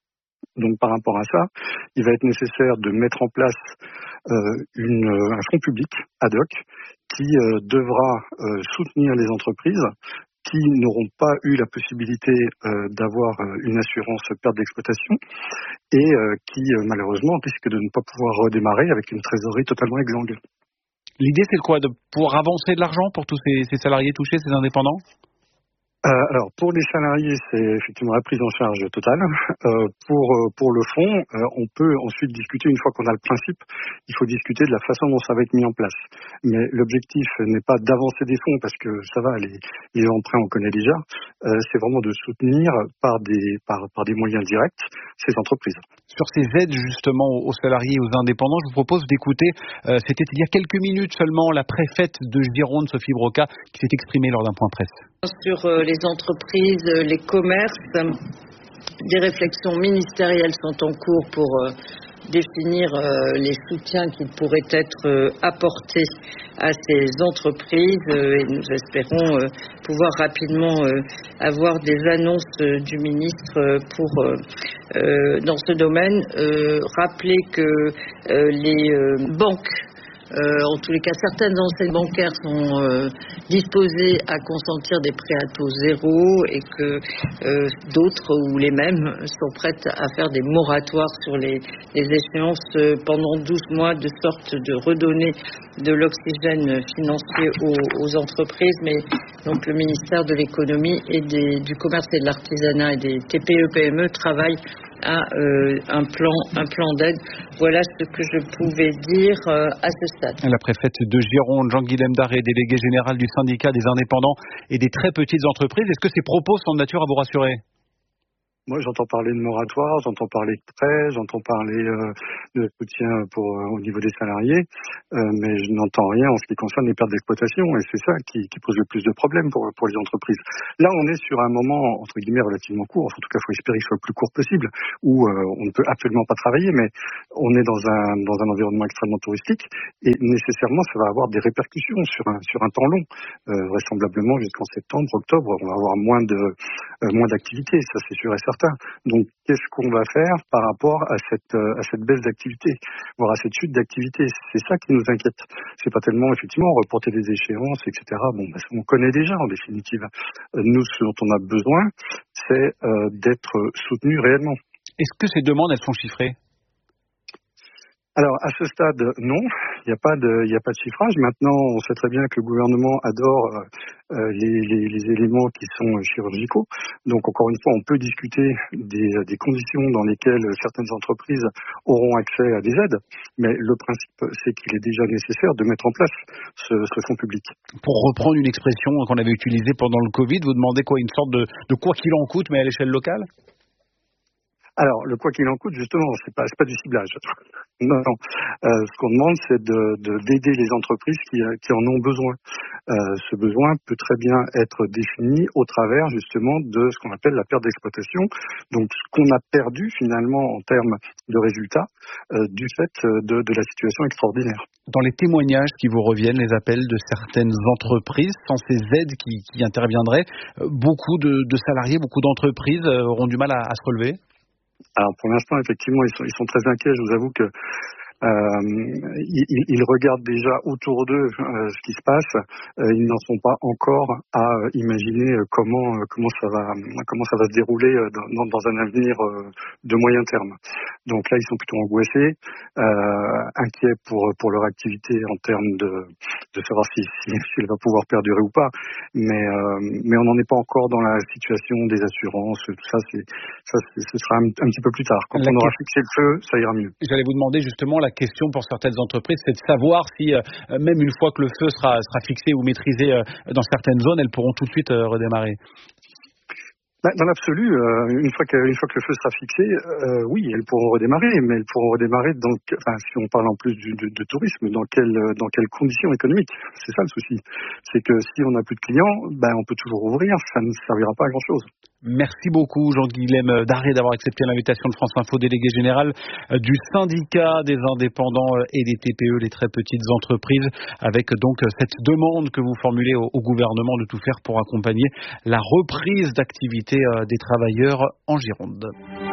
Donc par rapport à ça, il va être nécessaire de mettre en place euh, une, un fonds public ad hoc qui euh, devra euh, soutenir les entreprises qui n'auront pas eu la possibilité euh, d'avoir euh, une assurance perte d'exploitation et euh, qui euh, malheureusement risquent de ne pas pouvoir redémarrer avec une trésorerie totalement exsangue. L'idée c'est quoi, de pouvoir avancer de l'argent pour tous ces, ces salariés touchés, ces indépendants ? Euh, alors pour les salariés, c'est effectivement la prise en charge totale. Euh, pour pour le fond, euh, on peut ensuite discuter, une fois qu'on a le principe, il faut discuter de la façon dont ça va être mis en place. Mais l'objectif n'est pas d'avancer des fonds parce que ça va, les, les emprunts on connaît déjà. Euh, c'est vraiment de soutenir par des par par des moyens directs ces entreprises. Sur ces aides justement aux salariés et aux indépendants, je vous propose d'écouter, euh, c'était il y a quelques minutes seulement, la préfète de Gironde, Sophie Broca, qui s'est exprimée lors d'un point presse. Sur euh, les entreprises, les commerces, des réflexions ministérielles sont en cours pour euh, définir euh, les soutiens qui pourraient être euh, apportés à ces entreprises euh, et nous espérons euh, pouvoir rapidement euh, avoir des annonces euh, du ministre euh, pour euh, euh, dans ce domaine. Euh, rappeler que euh, les euh, banques Euh, en tous les cas, certaines enseignes bancaires sont euh, disposées à consentir des prêts à taux zéro et que euh, d'autres ou les mêmes sont prêtes à faire des moratoires sur les, les échéances euh, pendant douze mois, de sorte de redonner de l'oxygène financier aux, aux entreprises. Mais donc le ministère de l'économie et des, du commerce et de l'artisanat et des T P E P M E travaillent à euh, un plan, un plan d'aide. Voilà ce que je pouvais dire euh, à ce stade. La préfète de Gironde, Jean-Guilhem Darré, délégué général du syndicat des indépendants et des très petites entreprises. Est-ce que ces propos sont de nature à vous rassurer ? Moi, j'entends parler de moratoire, j'entends parler de prêts, j'entends parler euh, de soutien pour euh, au niveau des salariés, euh, mais je n'entends rien en ce qui concerne les pertes d'exploitation, et c'est ça qui, qui pose le plus de problèmes pour pour les entreprises. Là, on est sur un moment entre guillemets relativement court, en tout cas, il faut espérer qu'il soit le plus court possible, où euh, on ne peut absolument pas travailler, mais on est dans un dans un environnement extrêmement touristique, et nécessairement, ça va avoir des répercussions sur un sur un temps long, euh, vraisemblablement jusqu'en septembre, octobre, on va avoir moins de euh, moins d'activité, ça c'est sûr et certain. Donc, qu'est-ce qu'on va faire par rapport à cette euh, à cette baisse d'activité, voire à cette chute d'activité? C'est ça qui nous inquiète. C'est pas tellement effectivement reporter des échéances, et cetera. Bon, bah, on connaît déjà en définitive. Euh, nous, ce dont on a besoin, c'est euh, d'être soutenu réellement. Est-ce que ces demandes, elles sont chiffrées? Alors, à ce stade, non. Il n'y a pas de, il n'y a pas de chiffrage. Maintenant, on sait très bien que le gouvernement adore euh, les, les, les éléments qui sont chirurgicaux. Donc, encore une fois, on peut discuter des, des conditions dans lesquelles certaines entreprises auront accès à des aides. Mais le principe, c'est qu'il est déjà nécessaire de mettre en place ce, ce fonds public. Pour reprendre une expression qu'on avait utilisée pendant le Covid, vous demandez quoi? Une sorte de, de quoi qu'il en coûte, mais à l'échelle locale? Alors, le quoi qu'il en coûte, justement, c'est pas, c'est pas du ciblage. Non, non. Euh, ce qu'on demande, c'est de, de, d'aider les entreprises qui, qui en ont besoin. Euh, ce besoin peut très bien être défini au travers, justement, de ce qu'on appelle la perte d'exploitation. Donc, ce qu'on a perdu, finalement, en termes de résultats, euh, du fait de, de la situation extraordinaire. Dans les témoignages qui vous reviennent, les appels de certaines entreprises, sans ces aides qui, qui interviendraient, beaucoup de, de salariés, beaucoup d'entreprises auront du mal à, à se relever? Alors pour l'instant, effectivement, ils sont, ils sont très inquiets. Je vous avoue que euh, ils, ils regardent déjà autour d'eux euh, ce qui se passe. Euh, ils n'en sont pas encore à euh, imaginer euh, comment euh, comment ça va comment ça va se dérouler euh, dans, dans un avenir euh, de moyen terme. Donc là, ils sont plutôt angoissés, euh, inquiets pour pour leur activité en termes de de savoir si si, si elle va pouvoir perdurer ou pas. Mais euh, mais on n'en est pas encore dans la situation des assurances. Tout ça, c'est ça, c'est, ce sera un, un petit peu plus tard. Quand la on aura fixé le feu, ça ira mieux. J'allais vous demander justement, la question pour certaines entreprises, c'est de savoir si, euh, même une fois que le feu sera, sera fixé ou maîtrisé euh, dans certaines zones, elles pourront tout de suite euh, redémarrer. Dans l'absolu, euh, une fois que une fois que le feu sera fixé, euh, oui, elles pourront redémarrer, mais elles pourront redémarrer dans, enfin, si on parle en plus du, de, de tourisme, dans quelles dans quelles conditions économiques? C'est ça le souci. C'est que si on n'a plus de clients, ben on peut toujours ouvrir, ça ne servira pas à grand chose. Merci beaucoup Jean-Guilhem Darré d'avoir accepté l'invitation de France Info, délégué général du syndicat des indépendants et des T P E, les très petites entreprises, avec donc cette demande que vous formulez au, au gouvernement de tout faire pour accompagner la reprise d'activité des travailleurs en Gironde.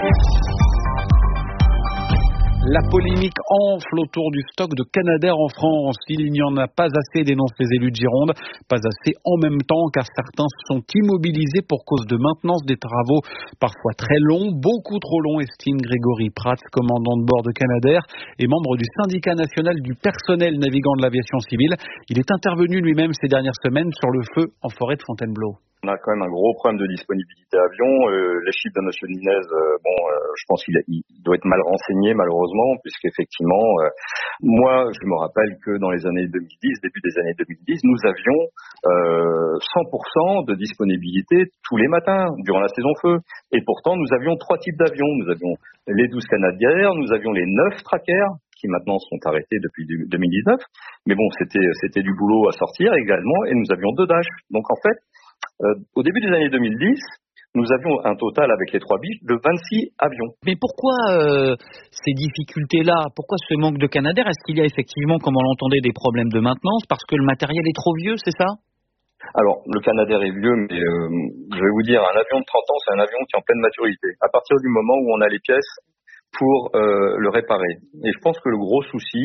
La polémique enfle autour du stock de Canadair en France. Il n'y en a pas assez, dénoncent les élus de Gironde. Pas assez en même temps, car certains sont immobilisés pour cause de maintenance des travaux, parfois très longs, beaucoup trop longs, estime Grégory Prats, commandant de bord de Canadair et membre du syndicat national du personnel navigant de l'aviation civile. Il est intervenu lui-même ces dernières semaines sur le feu en forêt de Fontainebleau. On a quand même un gros problème de disponibilité avion. Euh, les chiffres de M. Nunez, euh, bon, euh, je pense qu'il a, il doit être mal renseigné malheureusement, puisqu'effectivement, euh, moi, je me rappelle que dans les années deux mille dix, début des années deux mille dix, nous avions euh, cent pour cent de disponibilité tous les matins durant la saison feu. Et pourtant, nous avions trois types d'avions. Nous avions les douze Canadair, nous avions les neuf Tracker, qui maintenant sont arrêtés depuis deux mille dix-neuf. Mais bon, c'était c'était du boulot à sortir également, et nous avions deux Dash. Donc en fait, Euh, au début des années deux mille dix, nous avions un total avec les trois biches de vingt-six avions. Mais pourquoi euh, ces difficultés-là? Pourquoi ce manque de Canadair? Est-ce qu'il y a effectivement, comme on l'entendait, des problèmes de maintenance parce que le matériel est trop vieux, c'est ça? Alors, le Canadair est vieux, mais euh, je vais vous dire, un avion de trente ans, c'est un avion qui est en pleine maturité. À partir du moment où on a les pièces pour euh, le réparer. Et je pense que le gros souci,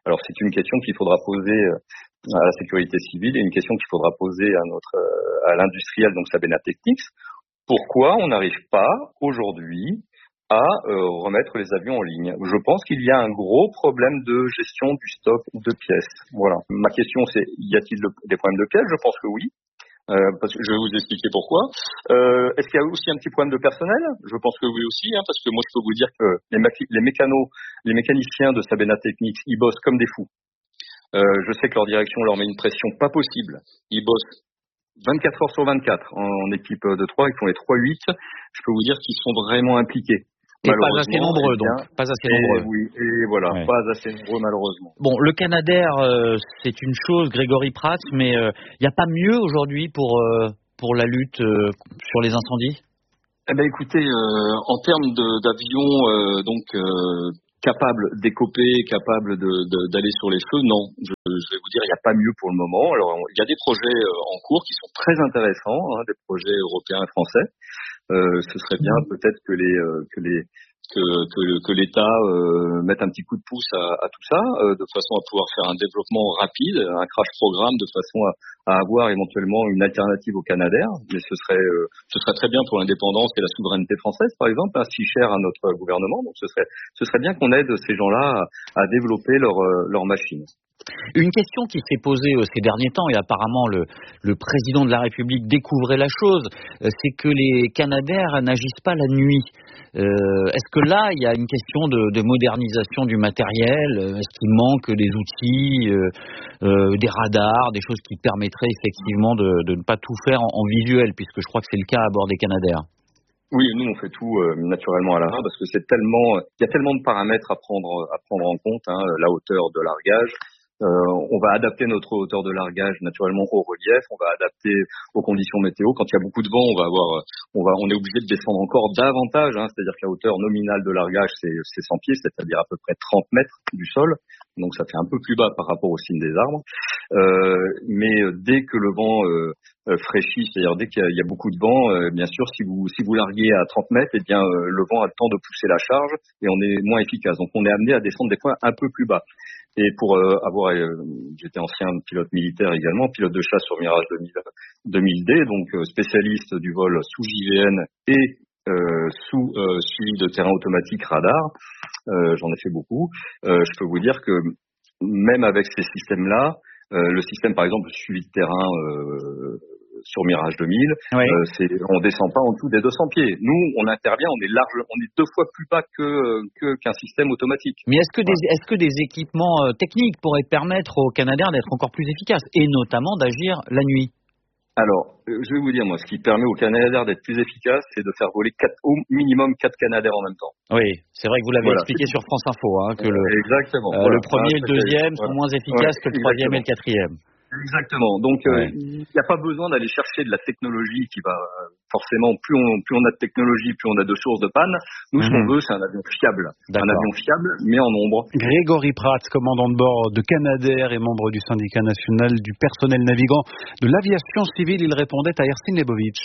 Alors c'est une question qu'il faudra poser à la sécurité civile et une question qu'il faudra poser à notre à l'industriel, donc Sabena Technics. Pourquoi on n'arrive pas aujourd'hui à euh, remettre les avions en ligne? Je pense qu'il y a un gros problème de gestion du stock de pièces. Voilà. Ma question c'est, y a-t-il des problèmes de pièces? Je pense que oui. Euh, parce que je vais vous expliquer pourquoi. Euh, est-ce qu'il y a aussi un petit problème de personnel? Je pense que oui aussi, hein, parce que moi je peux vous dire que les, maqui- les mécanos, les mécaniciens de Sabena Technics, ils bossent comme des fous. Euh, je sais que leur direction leur met une pression pas possible. Ils bossent vingt-quatre heures sur vingt-quatre en, en équipe de trois, ils font les trois huit. Je peux vous dire qu'ils sont vraiment impliqués. Et pas assez nombreux, donc. Pas assez nombreux. Et oui, et voilà, ouais. Pas assez nombreux, malheureusement. Bon, le Canadair, euh, c'est une chose, Grégory Prats, mais il euh, n'y a pas mieux aujourd'hui pour, euh, pour la lutte euh, sur les incendies? Eh ben, écoutez, euh, en termes de, d'avions, euh, donc, euh, capables d'écoper, capables de, de, d'aller sur les feux, non. Je, je vais vous dire, il n'y a pas mieux pour le moment. Alors, il y a des projets euh, en cours qui sont très intéressants, hein, des projets européens et français. Euh, ce serait bien peut-être que les euh, que les que que, que l'État euh, mette un petit coup de pouce à, à tout ça, euh, de façon à pouvoir faire un développement rapide, un crash programme, de façon à, à avoir éventuellement une alternative au Canadair. Mais ce serait euh, ce serait très bien pour l'indépendance et la souveraineté française, par exemple, hein, si cher à notre gouvernement. Donc ce serait ce serait bien qu'on aide ces gens-là à, à développer leur euh, leur machine. Une question qui s'est posée euh, ces derniers temps, et apparemment le, le président de la République découvrait la chose, euh, c'est que les Canadair n'agissent pas la nuit. Euh, est-ce que là, il y a une question de, de modernisation du matériel? Est-ce qu'il manque des outils, euh, euh, des radars, des choses qui permettraient effectivement de, de ne pas tout faire en, en visuel, puisque je crois que c'est le cas à bord des Canadair? Oui, nous on fait tout euh, naturellement à la main parce que c'est tellement, il y a tellement de paramètres à prendre à prendre en compte, hein, la hauteur de largage. Euh, on va adapter notre hauteur de largage naturellement au relief, on va adapter aux conditions météo. Quand il y a beaucoup de vent, on va avoir, on va, on est obligé de descendre encore davantage, hein, c'est-à-dire que la hauteur nominale de largage c'est, c'est cent pieds, c'est-à-dire à peu près trente mètres du sol. Donc ça fait un peu plus bas par rapport au signe des arbres. Euh, mais dès que le vent euh, euh, fraîchit, c'est-à-dire dès qu'il y a, il y a beaucoup de vent, euh, bien sûr, si vous si vous larguez à trente mètres, eh bien euh, le vent a le temps de pousser la charge et on est moins efficace. Donc on est amené à descendre des points un peu plus bas. Et pour euh, avoir, euh, j'étais ancien pilote militaire également, pilote de chasse sur Mirage deux mille D, donc euh, spécialiste du vol sous J V N et euh, sous euh, suivi de terrain automatique radar. Euh, j'en ai fait beaucoup. Euh, je peux vous dire que même avec ces systèmes-là, euh, le système par exemple de suivi de terrain euh, sur Mirage deux mille, oui. euh, c'est, on descend pas en dessous des deux cents pieds. Nous, on intervient, on est large, on est deux fois plus bas que, que qu'un système automatique. Mais est-ce que des, ouais. est-ce que des équipements euh, techniques pourraient permettre aux Canadair d'être encore plus efficaces et notamment d'agir la nuit? Alors, euh, je vais vous dire, moi, ce qui permet aux Canadair d'être plus efficaces, c'est de faire voler quatre, au minimum quatre Canadair en même temps. Oui, c'est vrai que vous l'avez voilà. expliqué sur France Info, hein, que le, Exactement. Euh, voilà. le premier et le deuxième sont voilà. moins efficaces ouais, que le troisième et le quatrième. Exactement. Donc, ouais. euh, il n'y a pas besoin d'aller chercher de la technologie qui va euh, forcément, plus on, plus on a de technologie, plus on a de sources de panne. Nous, mmh. ce qu'on veut, c'est un avion fiable. D'accord. Un avion fiable, mais en nombre. Grégory Prats, commandant de bord de Canadair et membre du syndicat national du personnel navigant de l'aviation civile, il répondait à Ersin Lebovitch.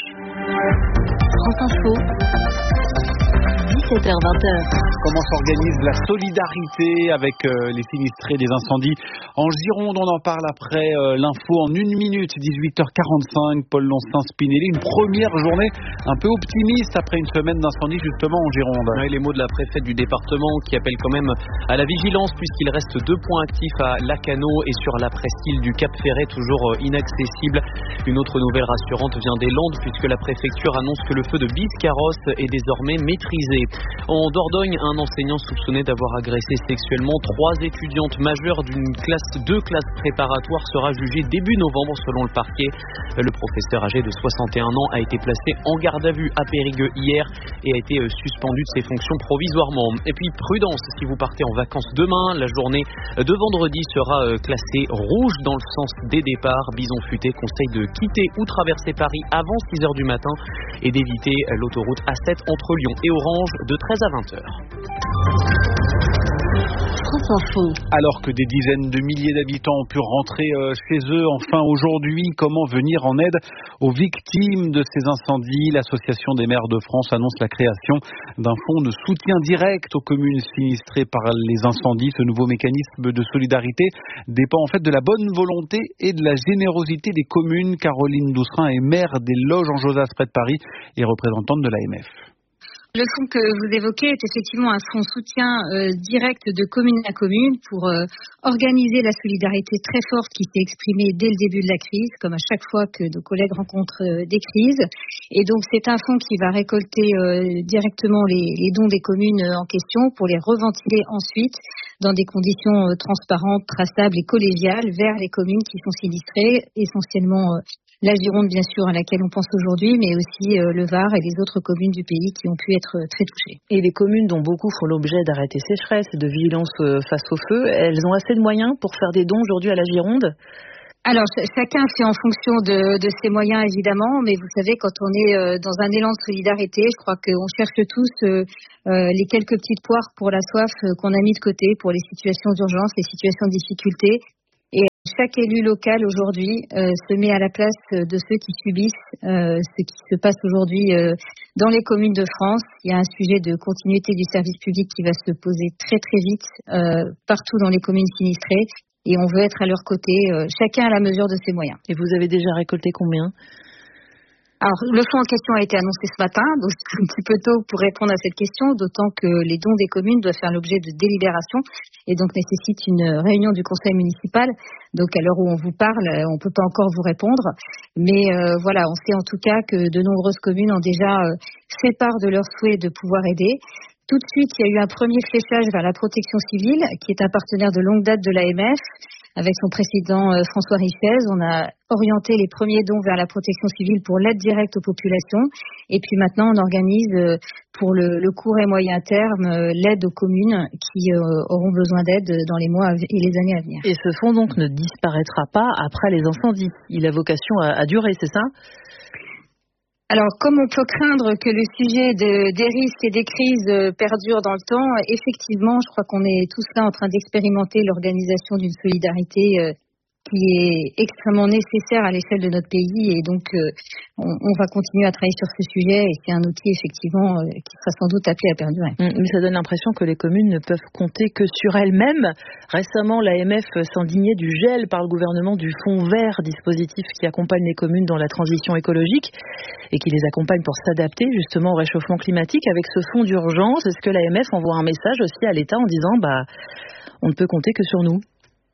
France Info. dix-sept heures vingt. Comment s'organise la solidarité avec euh, les sinistrés des incendies en Gironde? On en parle après euh, l'info en une minute, dix-huit heures quarante-cinq. Paul Lonstin-Spinelli, une première journée un peu optimiste après une semaine d'incendie justement en Gironde. Ouais, les mots de la préfète du département qui appelle quand même à la vigilance puisqu'il reste deux points actifs à Lacanau et sur la presqu'île du Cap Ferret, toujours inaccessible. Une autre nouvelle rassurante vient des Landes puisque la préfecture annonce que le feu de Biscarrosse est désormais maîtrisé. En Dordogne, un enseignant soupçonné d'avoir agressé sexuellement trois étudiantes majeures d'une classe, deux classes préparatoires sera jugé début novembre selon le parquet. Le professeur âgé de soixante et un ans a été placé en garde à vue à Périgueux hier et a été suspendu de ses fonctions provisoirement. Et puis prudence, si vous partez en vacances demain, la journée de vendredi sera classée rouge dans le sens des départs. Bison Futé conseille de quitter ou traverser Paris avant six heures du matin et d'éviter l'autoroute A sept entre Lyon et Orange de treize à vingt heures. France Info. Alors que des dizaines de milliers d'habitants ont pu rentrer chez eux enfin aujourd'hui, comment venir en aide aux victimes de ces incendies? L'Association des maires de France annonce la création d'un fonds de soutien direct aux communes sinistrées par les incendies. Ce nouveau mécanisme de solidarité dépend en fait de la bonne volonté et de la générosité des communes. Caroline Doucerin est maire des Loges en Josas près de Paris et représentante de l'A M F. Le fonds que vous évoquez est effectivement un fonds soutien euh, direct de commune à commune pour euh, organiser la solidarité très forte qui s'est exprimée dès le début de la crise, comme à chaque fois que nos collègues rencontrent euh, des crises. Et donc c'est un fonds qui va récolter euh, directement les, les dons des communes en question pour les reventiler ensuite dans des conditions euh, transparentes, traçables et collégiales vers les communes qui sont sinistrées, essentiellement euh, la Gironde, bien sûr, à laquelle on pense aujourd'hui, mais aussi euh, le Var et les autres communes du pays qui ont pu être euh, très touchées. Et les communes dont beaucoup font l'objet d'arrêtés sécheresse et de vigilance euh, face au feu, elles ont assez de moyens pour faire des dons aujourd'hui à la Gironde ? Alors, ch- chacun fait en fonction de, de ses moyens, évidemment, mais vous savez, quand on est euh, dans un élan de solidarité, je crois qu'on cherche tous euh, euh, les quelques petites poires pour la soif euh, qu'on a mis de côté pour les situations d'urgence, les situations de difficulté. Et chaque élu local aujourd'hui euh, se met à la place de ceux qui subissent euh, ce qui se passe aujourd'hui euh, dans les communes de France. Il y a un sujet de continuité du service public qui va se poser très très vite euh, partout dans les communes sinistrées et on veut être à leur côté, euh, chacun à la mesure de ses moyens. Et vous avez déjà récolté combien ? Alors, le fonds en question a été annoncé ce matin, donc c'est un petit peu tôt pour répondre à cette question, d'autant que les dons des communes doivent faire l'objet de délibération et donc nécessitent une réunion du conseil municipal. Donc, à l'heure où on vous parle, on ne peut pas encore vous répondre. Mais euh, voilà, on sait en tout cas que de nombreuses communes ont déjà euh, fait part de leur souhait de pouvoir aider. Tout de suite, il y a eu un premier fléchage vers la protection civile, qui est un partenaire de longue date de l'A M F. Avec son président euh, François Richez, on a orienté les premiers dons vers la protection civile pour l'aide directe aux populations. Et puis maintenant, on organise euh, pour le, le court et moyen terme euh, l'aide aux communes qui euh, auront besoin d'aide dans les mois et les années à venir. Et ce fonds donc ne disparaîtra pas après les incendies. Il a vocation à, à durer, c'est ça ? Alors, comme on peut craindre que le sujet de, des risques et des crises euh, perdure dans le temps, effectivement, je crois qu'on est tous là en train d'expérimenter l'organisation d'une solidarité euh, qui est extrêmement nécessaire à l'échelle de notre pays et donc euh, on, on va continuer à travailler sur ce sujet et c'est un outil effectivement euh, qui sera sans doute appelé à perdurer. Mais ça donne l'impression que les communes ne peuvent compter que sur elles-mêmes. Récemment, l'A M F s'indignait du gel par le gouvernement du Fonds vert, dispositif qui accompagne les communes dans la transition écologique et qui les accompagne pour s'adapter justement au réchauffement climatique. Avec ce fonds d'urgence, est-ce que l'A M F envoie un message aussi à l'État en disant bah on ne peut compter que sur nous ?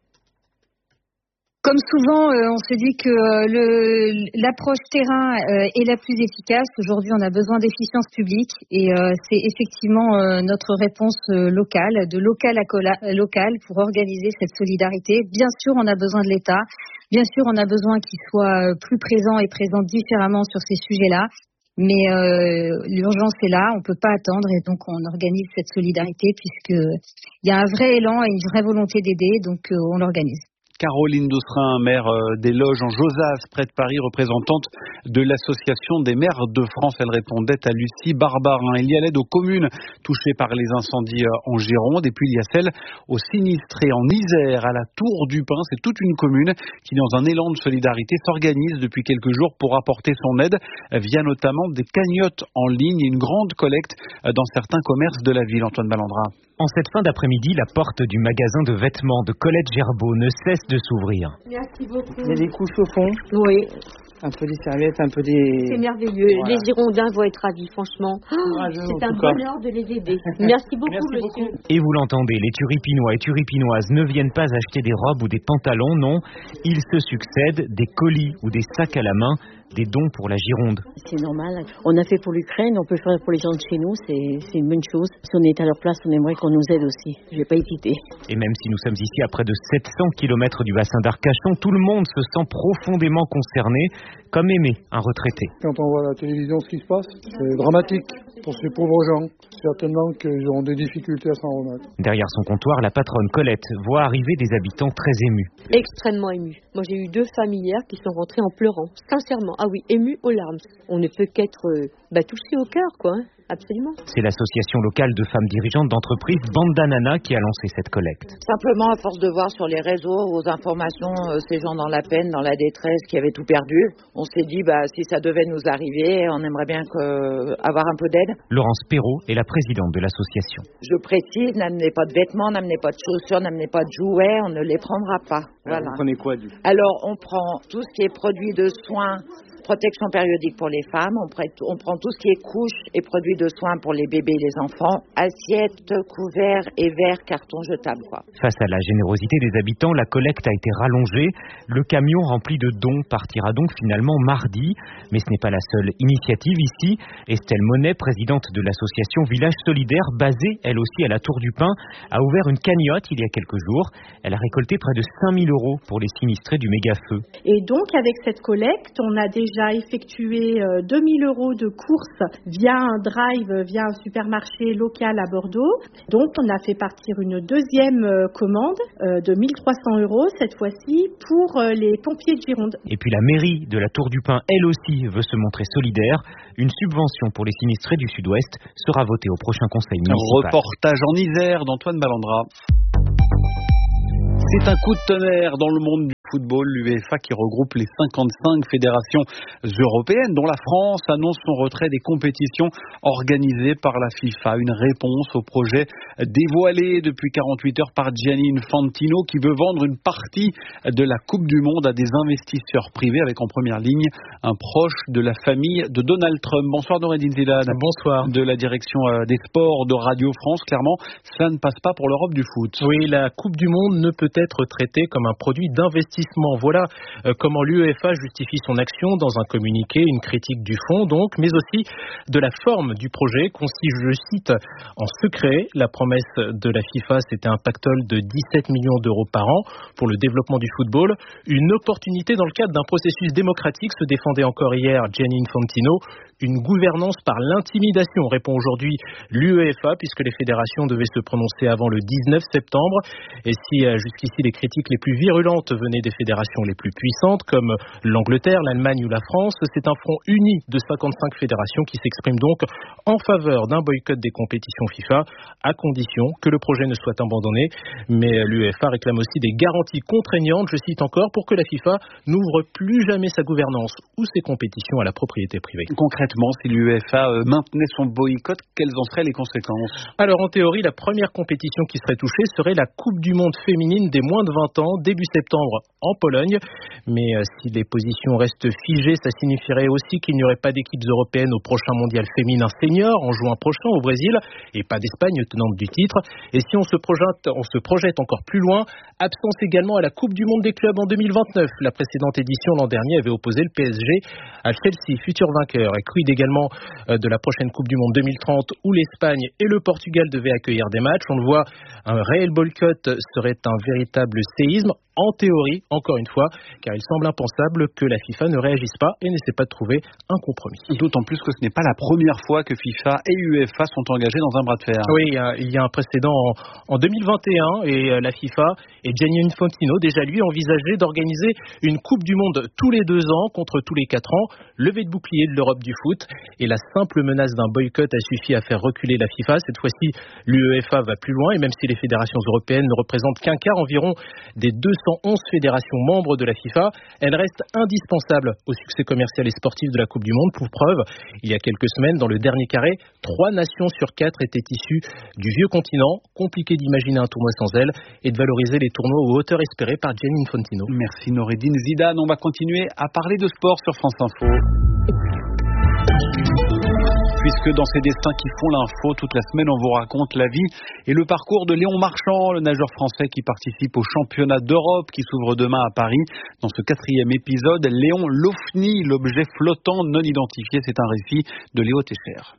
Comme souvent, euh, on se dit que euh, le, l'approche terrain euh, est la plus efficace. Aujourd'hui, on a besoin d'efficience publique et euh, c'est effectivement euh, notre réponse euh, locale, de local à cola, local pour organiser cette solidarité. Bien sûr, on a besoin de l'État. Bien sûr, on a besoin qu'il soit plus présent et présent différemment sur ces sujets-là. Mais euh, l'urgence est là, on ne peut pas attendre et donc on organise cette solidarité puisqu'il y a un vrai élan et une vraie volonté d'aider, donc euh, on l'organise. Caroline Doucerin, maire des Loges en Josas, près de Paris, représentante de l'Association des maires de France. Elle répondait à Lucie Barbarin. Il y a l'aide aux communes touchées par les incendies en Gironde et puis il y a celle aux sinistrés en Isère, à la Tour du Pin. C'est toute une commune qui, dans un élan de solidarité, s'organise depuis quelques jours pour apporter son aide via notamment des cagnottes en ligne et une grande collecte dans certains commerces de la ville. Antoine Ballandra. En cette fin d'après-midi, la porte du magasin de vêtements de Colette Gerbeau ne cesse de s'ouvrir. Merci beaucoup. Il y a des couches au fond. Oui. Un peu des serviettes, un peu des... C'est merveilleux. Voilà. Les Girondins vont être ravis, franchement. Oh, c'est un bonheur de les aider. Merci beaucoup, Merci monsieur. Beaucoup. Et vous l'entendez, les turipinois et turipinoises ne viennent pas acheter des robes ou des pantalons, non. Ils se succèdent des colis ou des sacs à la main, des dons pour la Gironde. C'est normal. On a fait pour l'Ukraine, on peut faire pour les gens de chez nous, c'est, c'est une bonne chose. Si on est à leur place, on aimerait qu'on nous aide aussi. Je vais pas hésiter. Et même si nous sommes ici à près de sept cents kilomètres du bassin d'Arcachon, tout le monde se sent profondément concerné, comme Aimé, un retraité. Quand on voit à la télévision ce qui se passe, c'est dramatique pour ces pauvres gens. Certainement qu'ils auront des difficultés à s'en remettre. Derrière son comptoir, la patronne Colette voit arriver des habitants très émus. Extrêmement émus. Moi, j'ai eu deux familles hier qui sont rentrées en pleurant. Sincèrement, ah oui, émus aux larmes. On ne peut qu'être euh, bah, touché au cœur, quoi. Hein. absolument. C'est l'association locale de femmes dirigeantes d'entreprises Bandanana qui a lancé cette collecte. Simplement, à force de voir sur les réseaux, aux informations, euh, ces gens dans la peine, dans la détresse, qui avaient tout perdu, on s'est dit, bah, si ça devait nous arriver, on aimerait bien que, euh, avoir un peu d'aide. Laurence Perrault est la présidente de l'association. Je précise, n'amenez pas de vêtements, n'amenez pas de chaussures, n'amenez pas de jouets, on ne les prendra pas. Voilà. Vous prenez quoi du coup? Alors, on prend tout ce qui est produit de soins, protection périodique pour les femmes, on, prête, on prend tout ce qui est couches et produits de soins pour les bébés et les enfants, assiettes, couverts et verres, cartons jetables, quoi. Face à la générosité des habitants, la collecte a été rallongée. Le camion rempli de dons partira donc finalement mardi. Mais ce n'est pas la seule initiative ici. Estelle Monet, présidente de l'association Village Solidaire, basée elle aussi à la Tour du Pin, a ouvert une cagnotte il y a quelques jours. Elle a récolté près de cinq mille euros pour les sinistrés du méga-feu. Et donc avec cette collecte, on a déjà effectué deux mille euros de courses via un drive, via un supermarché local à Bordeaux. Donc on a fait partir une deuxième commande de mille trois cents euros cette fois-ci pour les pompiers de Gironde. Et puis la mairie de la Tour du Pin, elle aussi, veut se montrer solidaire. Une subvention pour les sinistrés du Sud-Ouest sera votée au prochain conseil municipal. Reportage en Isère d'Antoine Ballandra. C'est un coup de tonnerre dans le monde du football, l'U E F A qui regroupe les cinquante-cinq fédérations européennes dont la France annonce son retrait des compétitions organisées par la FIFA. Une réponse au projet dévoilé depuis quarante-huit heures par Gianni Infantino qui veut vendre une partie de la Coupe du Monde à des investisseurs privés avec en première ligne un proche de la famille de Donald Trump. Bonsoir Noureddin Zidane. Bonsoir. De la direction des sports de Radio France. Clairement, cela ne passe pas pour l'Europe du foot. Oui, la Coupe du Monde ne peut être traitée comme un produit d'investissement. Voilà euh, comment l'U E F A justifie son action dans un communiqué, une critique du fond donc, mais aussi de la forme du projet, conçu, je cite, en secret. La promesse de la FIFA, c'était un pactole de dix-sept millions d'euros par an pour le développement du football. Une opportunité dans le cadre d'un processus démocratique, se défendait encore hier Gianni Infantino. Une gouvernance par l'intimidation, répond aujourd'hui l'U E F A, puisque les fédérations devaient se prononcer avant le dix-neuf septembre. Et si euh, jusqu'ici les critiques les plus virulentes venaient des fédérations les plus puissantes, comme l'Angleterre, l'Allemagne ou la France, c'est un front uni de cinquante-cinq fédérations qui s'exprime donc en faveur d'un boycott des compétitions FIFA, à condition que le projet ne soit abandonné. Mais l'U E F A réclame aussi des garanties contraignantes, je cite encore, pour que la FIFA n'ouvre plus jamais sa gouvernance ou ses compétitions à la propriété privée. Concrètement, si l'U E F A maintenait son boycott, quelles en seraient les conséquences? Alors en théorie, la première compétition qui serait touchée serait la Coupe du Monde féminine des moins de vingt ans, début septembre en Pologne. Mais euh, si les positions restent figées, ça signifierait aussi qu'il n'y aurait pas d'équipes européennes au prochain mondial féminin senior en juin prochain au Brésil et pas d'Espagne tenante du titre. Et si on se projette, on se projette encore plus loin, absence également à la Coupe du Monde des clubs en deux mille vingt-neuf. La précédente édition l'an dernier avait opposé le P S G à Chelsea, futur vainqueur. Et quid également euh, de la prochaine Coupe du Monde deux mille trente où l'Espagne et le Portugal devaient accueillir des matchs. On le voit, un réel boycott serait un véritable séisme. En théorie, encore une fois, car il semble impensable que la FIFA ne réagisse pas et n'essaie pas de trouver un compromis. D'autant plus que ce n'est pas la première fois que FIFA et U E F A sont engagés dans un bras de fer. Oui, il y a un précédent en deux mille vingt et un et la FIFA et Gianni Infantino, déjà lui, envisageaient d'organiser une Coupe du Monde tous les deux ans contre tous les quatre ans. Levée de bouclier de l'Europe du foot et la simple menace d'un boycott a suffi à faire reculer la FIFA. Cette fois-ci, l'U E F A va plus loin et même si les fédérations européennes ne représentent qu'un quart environ des deux cent onze fédérations membres de la FIFA, elle reste indispensable au succès commercial et sportif de la Coupe du Monde. Pour preuve, il y a quelques semaines, dans le dernier carré, trois nations sur quatre étaient issues du vieux continent. Compliqué d'imaginer un tournoi sans elle et de valoriser les tournois aux hauteurs espérées par Gianni Infantino. Merci Noureddin Zidane. On va continuer à parler de sport sur France Info. Puisque dans ces destins qui font l'info, toute la semaine, on vous raconte la vie et le parcours de Léon Marchand, le nageur français qui participe au championnat d'Europe qui s'ouvre demain à Paris. Dans ce quatrième épisode, Léon l'Ofni, l'objet flottant non identifié. C'est un récit de Léo Técher.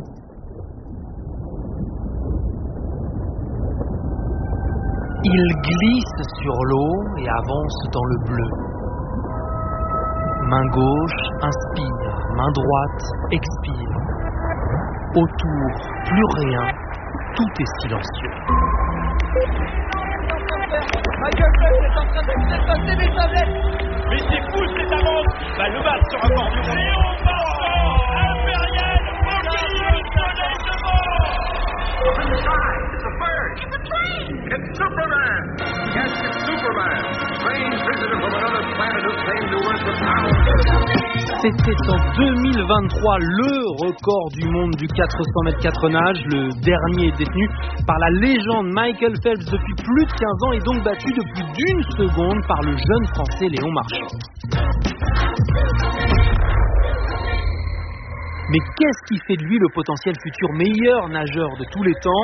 Il glisse sur l'eau et avance dans le bleu. Main gauche, inspire, main droite, expire. Autour, plus rien, tout est silencieux. Michael Phelps est en train de dépasser les tablettes. Mais c'est fou cette avance. Bah, le bas sur un bord du Léon Marchand, impérial, au milieu de C'était en deux mille vingt-trois le record du monde du quatre cents mètres quatre nages, le dernier détenu par la légende Michael Phelps depuis plus de quinze ans et donc battu de plus d'une seconde par le jeune français Léon Marchand. Mais qu'est-ce qui fait de lui le potentiel futur meilleur nageur de tous les temps ?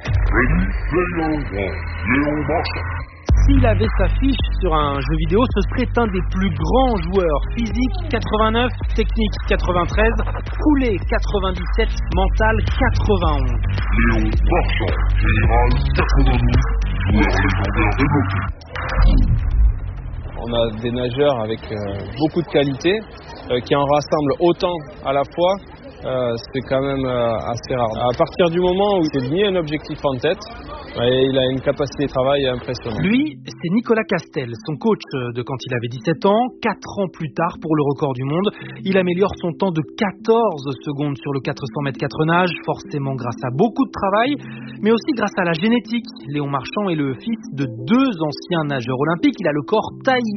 Léon Marchand. S'il avait sa fiche sur un jeu vidéo, ce serait un des plus grands joueurs. Physique quatre-vingt-neuf, technique quatre-vingt-treize, coulée quatre-vingt-dix-sept, mental quatre-vingt-onze. Léon Marchand, général quatre-vingt-douze, joueur légendaire développé. On a des nageurs avec euh, beaucoup de qualité, euh, qui en rassemblent autant à la fois, euh, c'est quand même euh, assez rare. À partir du moment où il s'est mis un objectif en tête, et il a une capacité de travail impressionnante. Lui, c'est Nicolas Castel, son coach de quand il avait dix-sept ans. Quatre ans plus tard, pour le record du monde, il améliore son temps de quatorze secondes sur le quatre cents mètres quatre nages, forcément grâce à beaucoup de travail, mais aussi grâce à la génétique. Léon Marchand est le fils de deux anciens nageurs olympiques. Il a le corps taillé